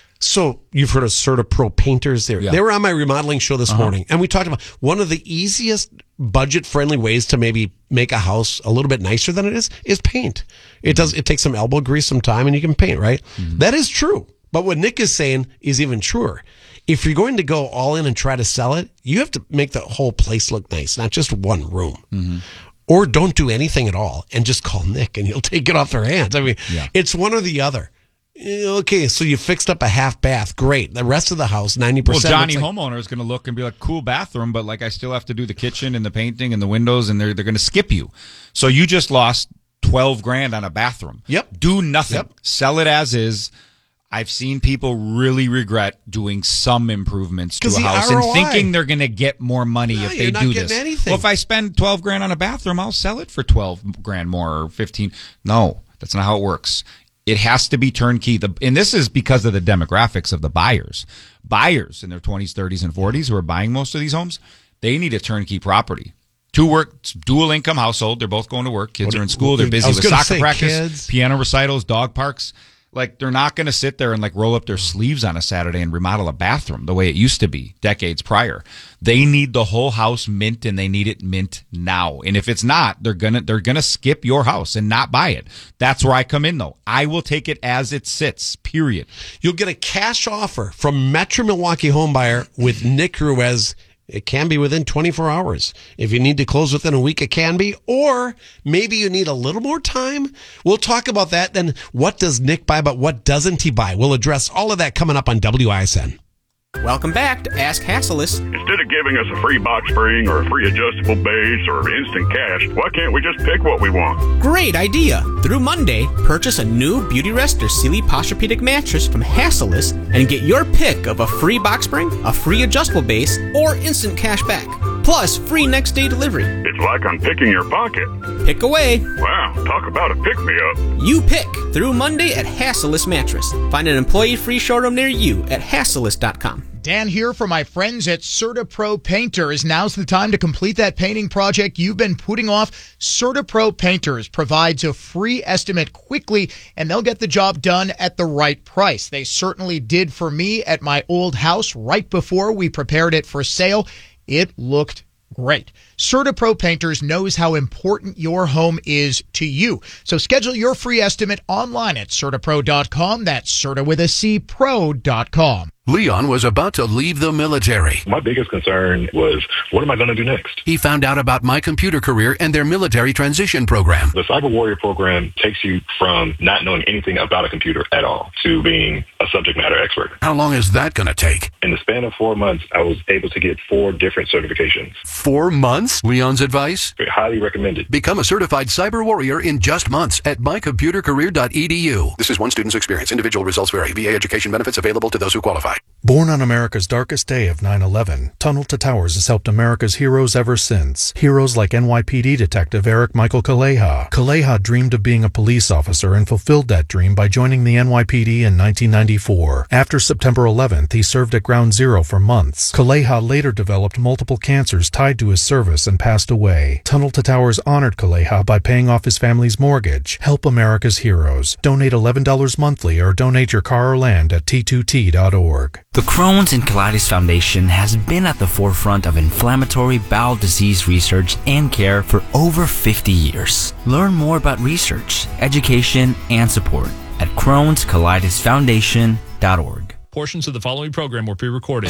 so you've heard of CertaPro painters. Yeah. They were on my remodeling show this morning, and we talked about one of the easiest budget-friendly ways to maybe make a house a little bit nicer than it is paint. It takes some elbow grease, some time, and you can paint, right? Mm-hmm. That is true. But what Nick is saying is even truer. If you're going to go all in and try to sell it, you have to make the whole place look nice, not just one room. Mm-hmm. Or don't do anything at all and just call Nick and he'll take it off their hands. I mean, It's one or the other. Okay, so you fixed up a half bath. Great. The rest of the house, 90%. Well, Johnny homeowner is going to look and be like, cool bathroom, but I still have to do the kitchen and the painting and the windows, and they're going to skip you. So you just lost $12,000 on a bathroom. Yep. Do nothing. Yep. Sell it as is. I've seen people really regret doing some improvements to a house and thinking they're going to get more money if they do this. Anything. Well, if I spend $12,000 on a bathroom, I'll sell it for $12,000 more or $15,000. No, that's not how it works. It has to be turnkey. And this is because of the demographics of the buyers. Buyers in their 20s, 30s, and 40s who are buying most of these homes, they need a turnkey property. Dual income household. They're both going to work. Kids are in school. They're busy with soccer practice, piano recitals, dog parks. They're not going to sit there and roll up their sleeves on a Saturday and remodel a bathroom the way it used to be decades prior. They need the whole house mint, and they need it mint now. And if it's not, they're gonna skip your house and not buy it. That's where I come in, though. I will take it as it sits. Period. You'll get a cash offer from Metro Milwaukee Home Buyer with Nick Ruiz. It can be within 24 hours. If you need to close within a week, it can be. Or maybe you need a little more time. We'll talk about that. Then what does Nick buy, but what doesn't he buy? We'll address all of that coming up on WISN. Welcome back to Ask Hassleus. Instead of giving us a free box spring or a free adjustable base or instant cash, why can't we just pick what we want? Great idea. Through Monday, purchase a new Beauty Rest or Sealy Posturepedic mattress from Hassleus and get your pick of a free box spring, a free adjustable base, or instant cash back. Plus, free next day delivery. It's like I'm picking your pocket. Pick away. Wow, talk about a pick-me-up. You pick through Monday at Hassleus Mattress. Find an employee-free showroom near you at hassleus.com. Dan here for my friends at CertaPro Painters. Now's the time to complete that painting project you've been putting off. CertaPro Painters provides a free estimate quickly, and they'll get the job done at the right price. They certainly did for me at my old house right before we prepared it for sale. It looked great. CertaPro Painters knows how important your home is to you. So schedule your free estimate online at CertaPro.com. That's Certa with a C, pro.com. Leon was about to leave the military. My biggest concern was, what am I going to do next? He found out about My Computer Career and their military transition program. The Cyber Warrior program takes you from not knowing anything about a computer at all to being a subject matter expert. How long is that going to take? In the span of 4 months, I was able to get 4 different certifications. 4 months? Leon's advice? Highly recommended. Become a certified cyber warrior in just months at mycomputercareer.edu. This is one student's experience. Individual results vary. VA education benefits available to those who qualify. Born on America's darkest day of 9/11, Tunnel to Towers has helped America's heroes ever since. Heroes like NYPD Detective Eric Michael Kaleha. Kaleha dreamed of being a police officer and fulfilled that dream by joining the NYPD in 1994. After September 11th, he served at Ground Zero for months. Kaleha later developed multiple cancers tied to his service and passed away. Tunnel to Towers honored Kaleha by paying off his family's mortgage. Help America's heroes. Donate $11 monthly or donate your car or land at t2t.org. The Crohn's and Colitis Foundation has been at the forefront of inflammatory bowel disease research and care for over 50 years. Learn more about research, education, and support at Crohn'sColitisFoundation.org. Portions of the following program were pre-recorded.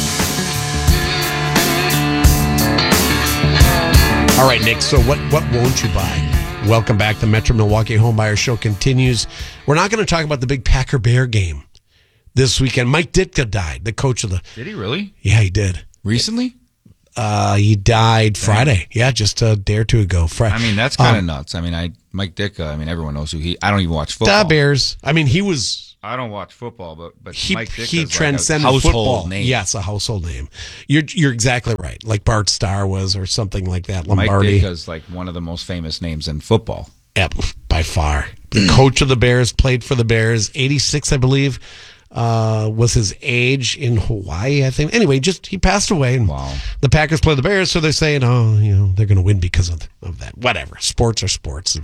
All right, Nick, so what won't you buy? Welcome back. The Metro Milwaukee Homebuyer Show continues. We're not going to talk about the big Packer-Bear game this weekend. Mike Ditka died, the coach of the... Did he really? Yeah, he did. Recently? He died Friday. Yeah, just a day or two ago. I mean, that's kind of nuts. I mean, Mike Ditka, everyone knows who he... I don't even watch football. The Bears. I mean, he was... I don't watch football, but Mike Ditka he is transcended like a household football. name. Yes, a household name. You're exactly right. Like Bart Starr was, or something like that. Lombardi. Mike Ditka's like one of the most famous names in football. Yep, by far. The coach of the Bears, played for the Bears. 86, I believe, was his age in Hawaii, I think. Anyway, he passed away. And the Packers play the Bears, so they're saying, they're going to win because of that. Whatever. Sports are sports.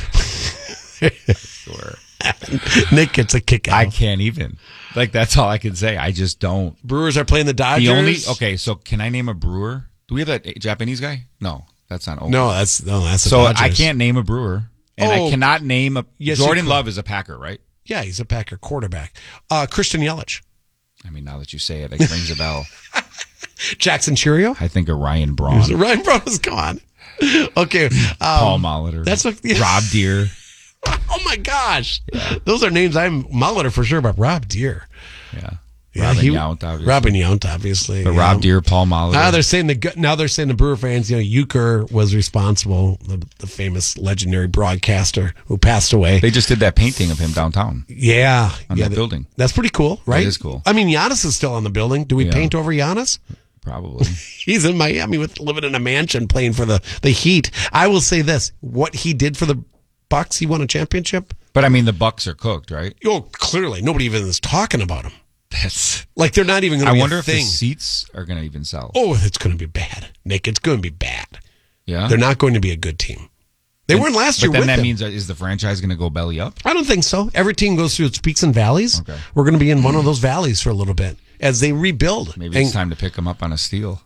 Sure. Nick gets a kick out. I can't even. That's all I can say. I just don't. Brewers are playing the Dodgers. So can I name a brewer? Do we have that Japanese guy? No, that's not Oakland. No, that's the So Dodgers. I can't name a brewer. And I cannot name a... Yes, Jordan Love is a Packer, right? Yeah, he's a Packer quarterback. Christian Yelich. Now that you say it, it rings a bell. Jackson Churio? I think of Ryan Braun. Ryan Braun is gone. Okay. Paul Molitor. That's what... Rob Deere. Oh, my gosh. Yeah. Those are names I'm... Molitor for sure, but Rob Deere. Yeah. Robin Yount, obviously. But Rob Deere, Paul Molitor. Now they're saying the Brewer fans, Euchre was responsible, the famous legendary broadcaster who passed away. They just did that painting of him downtown. Yeah. On that building. That's pretty cool, right? That is cool. Giannis is still on the building. Do we paint over Giannis? Probably. He's in Miami living in a mansion playing for the Heat. I will say this. What he did for the Bucks, he won a championship. But the Bucks are cooked, right? Oh, clearly. Nobody even is talking about him. That's they're not even going to be a thing. I wonder if the seats are going to even sell. Oh, it's going to be bad, Nick. It's going to be bad. Yeah, they're not going to be a good team. They weren't last year. But then with that them. means is the franchise going to go belly up? I don't think so. Every team goes through its peaks and valleys. Okay. We're going to be in one of those valleys for a little bit as they rebuild. Maybe it's time to pick them up on a steal.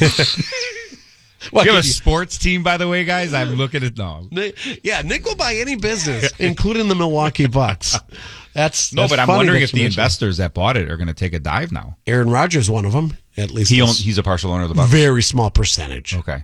Well, you have a sports team, by the way, guys? I'm looking at Nick will buy any business, including the Milwaukee Bucks. That's but I'm wondering if the investors that bought it are going to take a dive now. Aaron Rodgers, one of them, at least. He's a partial owner of the Bucks. Very small percentage. Okay.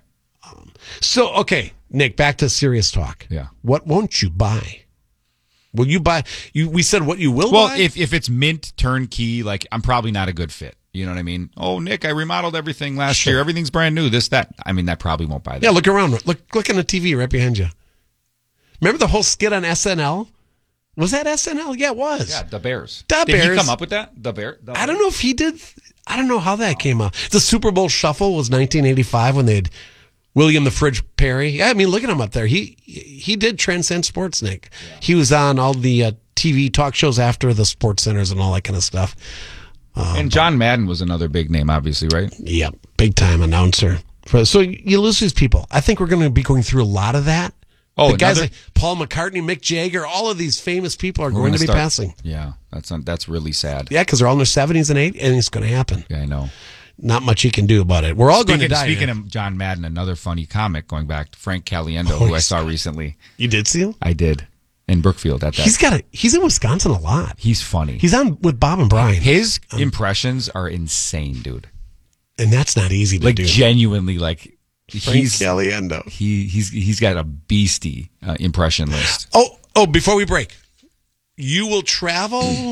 Nick, back to serious talk. Yeah. What won't you buy? Will you buy? We said what you will buy? Well, if it's mint turnkey, I'm probably not a good fit. You know what I mean? Oh, Nick, I remodeled everything last year. Everything's brand new. This, that. That probably won't buy that. Yeah, look around. Look on the TV right behind you. Remember the whole skit on SNL? Was that SNL? Yeah, it was. Yeah, the Bears. Did he come up with that? The Bear? I don't know if he did. I don't know how that came out. The Super Bowl Shuffle was 1985 when they had William the Fridge Perry. Yeah, look at him up there. He did transcend sports, Nick. Yeah. He was on all the TV talk shows after the Sports Centers and all that kind of stuff. And John Madden was another big name, obviously, right? Yep, big time announcer. So you lose these people. I think we're going to be going through a lot of that. Oh, the guys like Paul McCartney, Mick Jagger, all of these famous people are going to be passing. Yeah, that's really sad. Yeah, because they're all in their 70s and 80s, and it's going to happen. Yeah, I know. Not much he can do about it. We're all going to die. Speaking of John Madden, another funny comic going back to Frank Caliendo, who I saw recently. You did see him? I did. In Brookfield at that. He's in Wisconsin a lot. He's funny. He's on with Bob and Brian. His impressions are insane, dude. And that's not easy to do. Genuinely, Frank Caliendo. He's got a beastie impression list. Oh, before we break, you will travel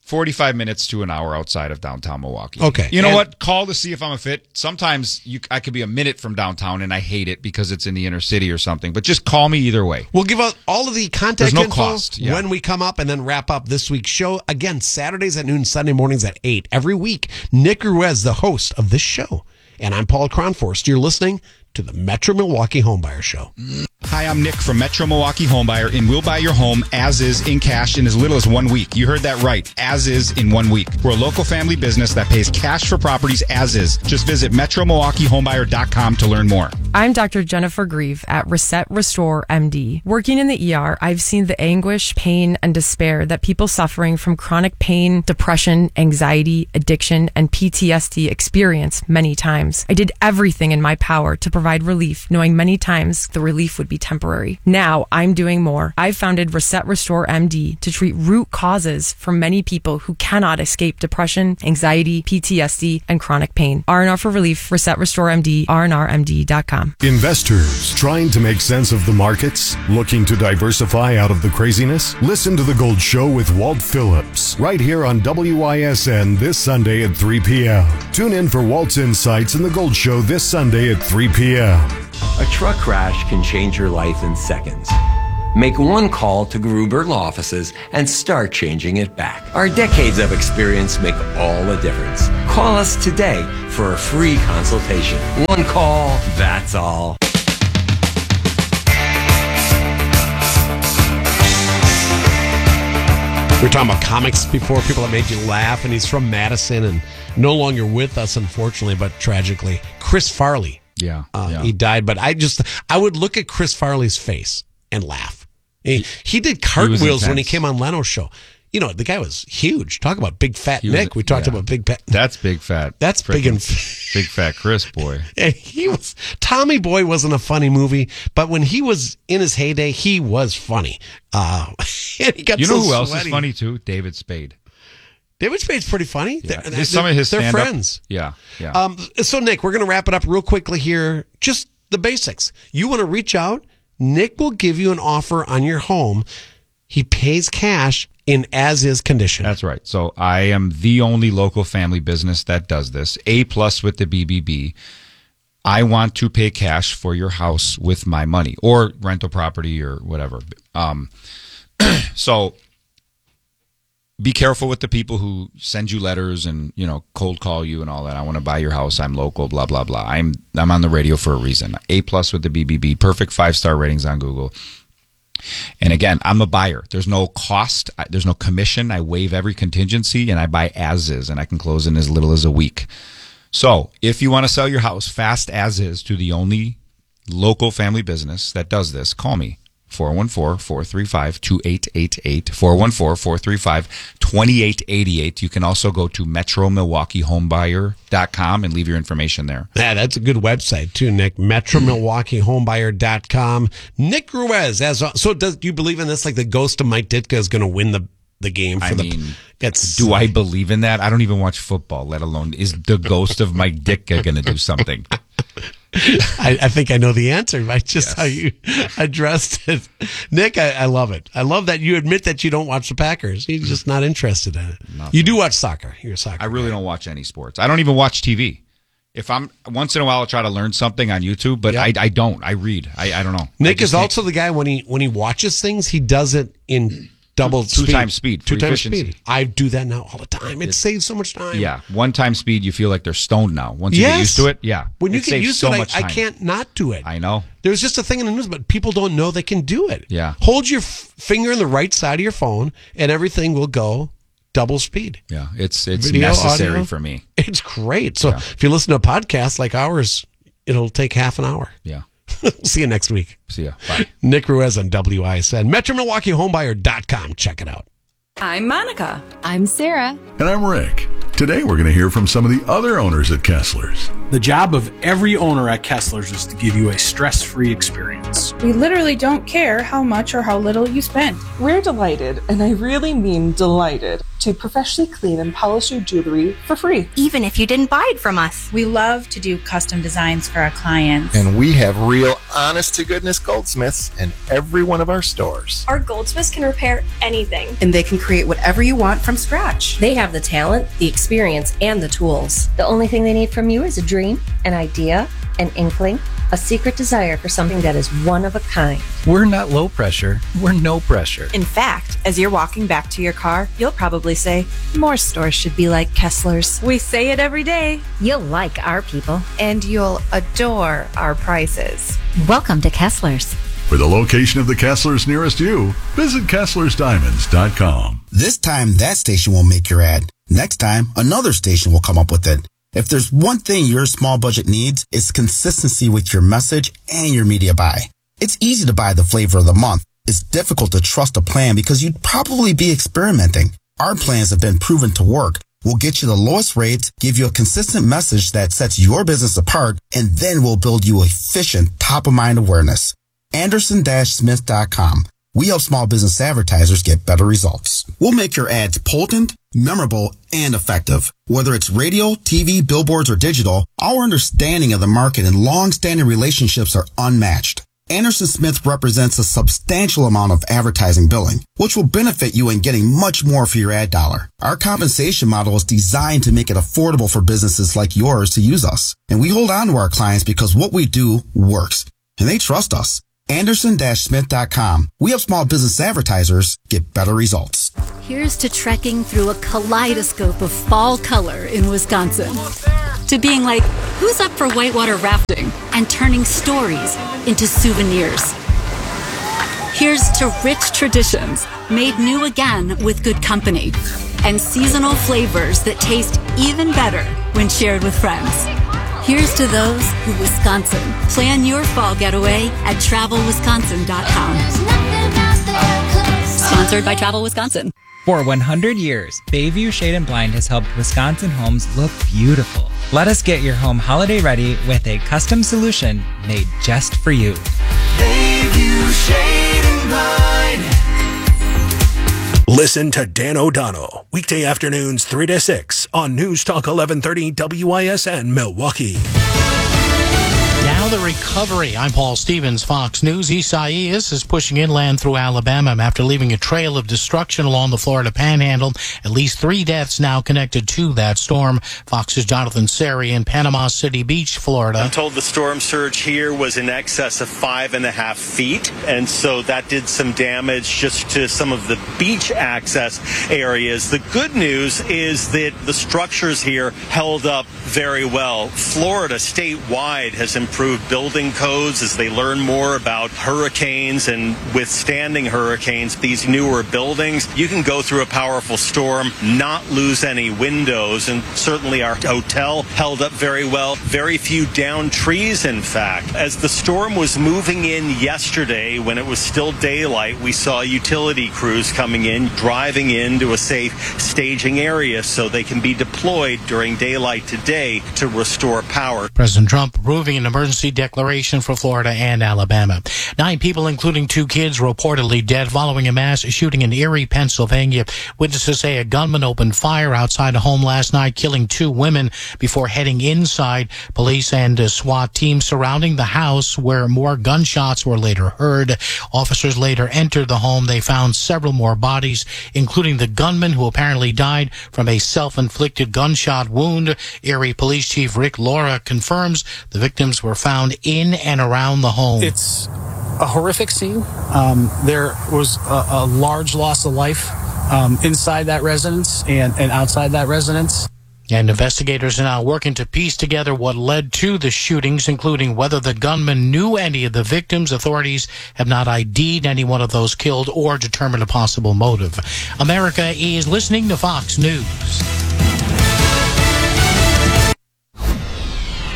45 minutes to an hour outside of downtown Milwaukee. Okay. You know And- what? Call to see if I'm a fit. Sometimes I could be a minute from downtown and I hate it because it's in the inner city or something. But just call me either way. We'll give out all of the contact There's no info cost, yeah. when we come up and then wrap up this week's show. Again, Saturdays at noon, Sunday mornings at 8. Every week, Nick Ruiz, the host of this show. And I'm Paul Cronforst. You're listening to the Metro Milwaukee Homebuyer Show. Hi, I'm Nick from Metro Milwaukee Homebuyer, and we'll buy your home as is in cash in as little as 1 week. You heard that right, as is in 1 week. We're a local family business that pays cash for properties as is. Just visit MetroMilwaukeeHomebuyer.com to learn more. I'm Dr. Jennifer Grieve at Reset Restore MD. Working in the ER, I've seen the anguish, pain, and despair that people suffering from chronic pain, depression, anxiety, addiction, and PTSD experience many times. I did everything in my power to provide relief, knowing many times the relief would be temporary. Now I'm doing more. I've founded Reset Restore MD to treat root causes for many people who cannot escape depression, anxiety, PTSD, and chronic pain. R&R for Relief, Reset Restore MD, rnrmd.com. Investors trying to make sense of the markets? Looking to diversify out of the craziness? Listen to The Gold Show with Walt Phillips right here on WISN this Sunday at 3 p.m. Tune in for Walt's insights in The Gold Show this Sunday at 3 p.m. A truck crash can change your life in seconds. Make one call to Gruber Law Offices and start changing it back. Our decades of experience make all the difference. Call us today for a free consultation. One call, that's all. We were talking about comics before, people that made you laugh, and he's from Madison and no longer with us, unfortunately, but tragically. Chris Farley. Yeah. He died, but I would look at Chris Farley's face and laugh. He did cartwheels when he came on Leno's show. You know, the guy was huge. Talk about big fat Nick. We talked about big fat. That's big fat. That's big and big fat Chris boy. And Tommy Boy wasn't a funny movie, but when he was in his heyday, he was funny. And he got You know who so else sweaty. is funny too? David Spade. David Spade's pretty funny. Yeah. Some of his they're stand-up- friends. Yeah. So Nick, we're going to wrap it up real quickly here. Just the basics. You want to reach out? Nick will give you an offer on your home. He pays cash in as-is condition. That's right. So I am the only local family business that does this. A+ with the BBB. I want to pay cash for your house with my money or rental property or whatever. So be careful with the people who send you letters and, cold call you and all that. I want to buy your house. I'm local, blah, blah, blah. I'm on the radio for a reason. A+ with the BBB. Perfect 5-star ratings on Google. And again, I'm a buyer. There's no cost. There's no commission. I waive every contingency and I buy as is, and I can close in as little as a week. So if you want to sell your house fast as is to the only local family business that does this, call me. 414-435-2888, 414-435-2888. You can also go to MetroMilwaukeeHomebuyer.com and leave your information there. Yeah, that's a good website too, Nick. MetroMilwaukeeHomebuyer.com. Nick Ruiz. Do you believe in this? Like the ghost of Mike Ditka is going to win the game for do I believe in that? I don't even watch football, let alone is the ghost of Mike Ditka going to do something? I think I know the answer by just how you addressed it. Nick, I love it. I love that you admit that you don't watch the Packers. You're just not interested in it. Nothing. You do watch soccer. You're a soccer I really don't watch any sports. I don't even watch TV. If I'm once in a while, I'll try to learn something on YouTube, but I don't. I read. I don't know. Nick is also the guy when he watches things, he does it in double two times speed. Two times efficiency. speed. I do that now all the time. It saves so much time. Yeah. 1 time speed, you feel like they're stoned now. Once you get used to it, yeah. When you get saves used so to it, much I time. can't not do it. I know. There's just a thing in the news, but people don't know they can do it. Yeah. Hold your finger in the right side of your phone, and everything will go double speed. Yeah. It's Video, necessary audio. for me. It's great. So if you listen to a podcast like ours, it'll take half an hour. Yeah. See you next week. See ya. Bye. Nick Ruiz on WISN. MetroMilwaukeeHomebuyer.com. Check it out. I'm Monica. I'm Sarah. And I'm Rick. Today we're going to hear from some of the other owners at Kessler's. The job of every owner at Kessler's is to give you a stress-free experience. We literally don't care how much or how little you spend. We're delighted, and I really mean delighted, to professionally clean and polish your jewelry for free. Even if you didn't buy it from us. We love to do custom designs for our clients. And we have real, honest-to-goodness goldsmiths in every one of our stores. Our goldsmiths can repair anything. And they can create whatever you want from scratch. They have the talent, the experience, and the tools. The only thing they need from you is a dream, an idea, an inkling, a secret desire for something that is one of a kind. We're not low pressure, we're no pressure. In fact, as you're walking back to your car, you'll probably say, more stores should be like Kessler's. We say it every day. You'll like our people. And you'll adore our prices. Welcome to Kessler's. For the location of the Kesslers nearest you, visit KesslersDiamonds.com. This time, that station will make your ad. Next time, another station will come up with it. If there's one thing your small budget needs, it's consistency with your message and your media buy. It's easy to buy the flavor of the month. It's difficult to trust a plan because you'd probably be experimenting. Our plans have been proven to work. We'll get you the lowest rates, give you a consistent message that sets your business apart, and then we'll build you efficient top-of-mind awareness. Anderson-Smith.com. We help small business advertisers get better results. We'll make your ads potent, memorable, and effective. Whether it's radio, TV, billboards, or digital, our understanding of the market and long-standing relationships are unmatched. Anderson Smith represents a substantial amount of advertising billing, which will benefit you in getting much more for your ad dollar. Our compensation model is designed to make it affordable for businesses like yours to use us. And we hold on to our clients because what we do works, and they trust us. Anderson-Smith.com. We help small business advertisers get better results. Here's to trekking through a kaleidoscope of fall color in Wisconsin. To being like, who's up for whitewater rafting? And turning stories into souvenirs. Here's to rich traditions made new again with good company. And seasonal flavors that taste even better when shared with friends. Here's to those who Wisconsin. Plan your fall getaway at TravelWisconsin.com. Sponsored by Travel Wisconsin. For 100 years, Bayview Shade & Blind has helped Wisconsin homes look beautiful. Let us get your home holiday ready with a custom solution made just for you. Bayview Shade & Blind. Listen to Dan O'Donnell, weekday afternoons 3 to 6 on News Talk 1130 WISN Milwaukee. Now the recovery. I'm Paul Stevens, Fox News. Isaias is pushing inland through Alabama after leaving a trail of destruction along the Florida Panhandle. At least 3 deaths now connected to that storm. Fox's Jonathan Seri in Panama City Beach, Florida. I'm told the storm surge here was in excess of 5.5 feet, and so that did some damage just to some of the beach access areas. The good news is that the structures here held up very well. Florida statewide has improved building codes as they learn more about hurricanes and withstanding hurricanes. These newer buildings, you can go through a powerful storm, not lose any windows, and certainly our hotel held up very well. Very few downed trees, in fact. As the storm was moving in yesterday, when it was still daylight, we saw utility crews coming in, driving into a safe staging area so they can be deployed during daylight today to restore power. President Trump approving an emergency declaration for Florida and Alabama. 9 people, including 2 kids, reportedly dead following a mass shooting in Erie, Pennsylvania. Witnesses say a gunman opened fire outside a home last night, killing 2 women before heading inside. Police and a SWAT team surrounding the house where more gunshots were later heard. Officers later entered the home. They found several more bodies, including the gunman who apparently died from a self-inflicted gunshot wound. Erie Police Chief Rick Laura confirms the victims were found in and around the home. It's a horrific scene. There was a large loss of life inside that residence and outside that residence. And investigators are now working to piece together what led to the shootings, including whether the gunman knew any of the victims. Authorities have not ID'd any one of those killed or determined a possible motive. America is listening to Fox News.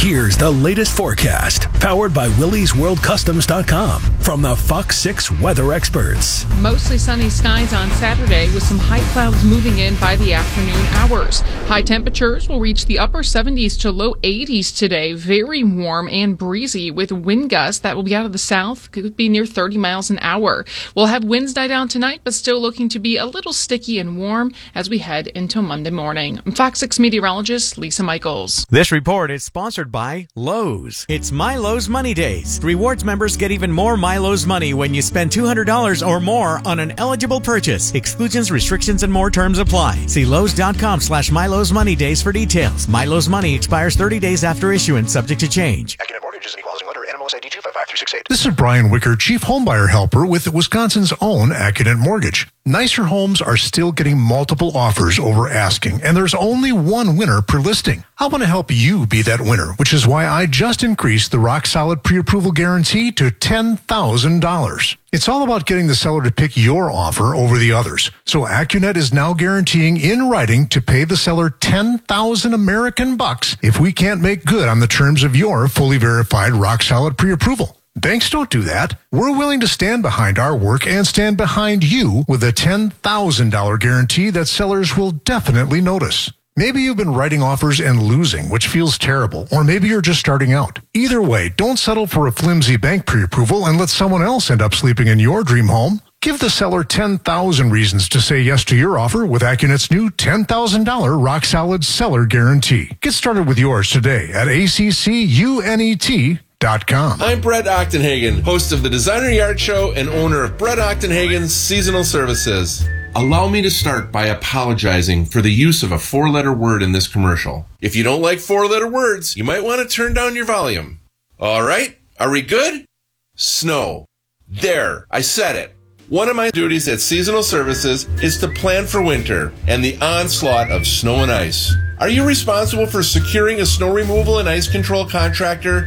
Here's the latest forecast, powered by WillysWorldCustoms.com from the Fox 6 weather experts. Mostly sunny skies on Saturday with some high clouds moving in by the afternoon hours. High temperatures will reach the upper 70s to low 80s today. Very warm and breezy with wind gusts that will be out of the south. Could be near 30 miles an hour. We'll have winds die down tonight, but still looking to be a little sticky and warm as we head into Monday morning. I'm Fox 6 meteorologist Lisa Michaels. This report is sponsored by Lowe's. It's MyLowe's Money Days. Rewards members get even more MyLowe's money when you spend $200 or more on an eligible purchase. Exclusions, restrictions, and more terms apply. See Lowe's.com/MyLowe's Money Days for details. MyLowe's Money expires 30 days after issuance, subject to change. Accident Mortgages and Equal Housing Lender, NMLS ID 255368. This is Brian Wicker, Chief Homebuyer Helper with Wisconsin's own Accident Mortgage. Nicer homes are still getting multiple offers over asking, and there's only one winner per listing. I want to help you be that winner, which is why I just increased the Rock Solid Pre-Approval Guarantee to $10,000. It's all about getting the seller to pick your offer over the others. So AccuNet is now guaranteeing in writing to pay the seller 10,000 American bucks if we can't make good on the terms of your fully verified Rock Solid Pre-Approval. Banks don't do that. We're willing to stand behind our work and stand behind you with a $10,000 guarantee that sellers will definitely notice. Maybe you've been writing offers and losing, which feels terrible, or maybe you're just starting out. Either way, don't settle for a flimsy bank pre-approval and let someone else end up sleeping in your dream home. Give the seller 10,000 reasons to say yes to your offer with AccuNet's new $10,000 Rock Solid Seller Guarantee. Get started with yours today at ACCUNET.com. I'm Brett Ochtenhagen, host of the Designer Yard Show and owner of Brett Ochtenhagen's Seasonal Services. Allow me to start by apologizing for the use of a four-letter word in this commercial. If you don't like four-letter words, you might want to turn down your volume. All right, are we good? Snow. There, I said it. One of my duties at Seasonal Services is to plan for winter and the onslaught of snow and ice. Are you responsible for securing a snow removal and ice control contractor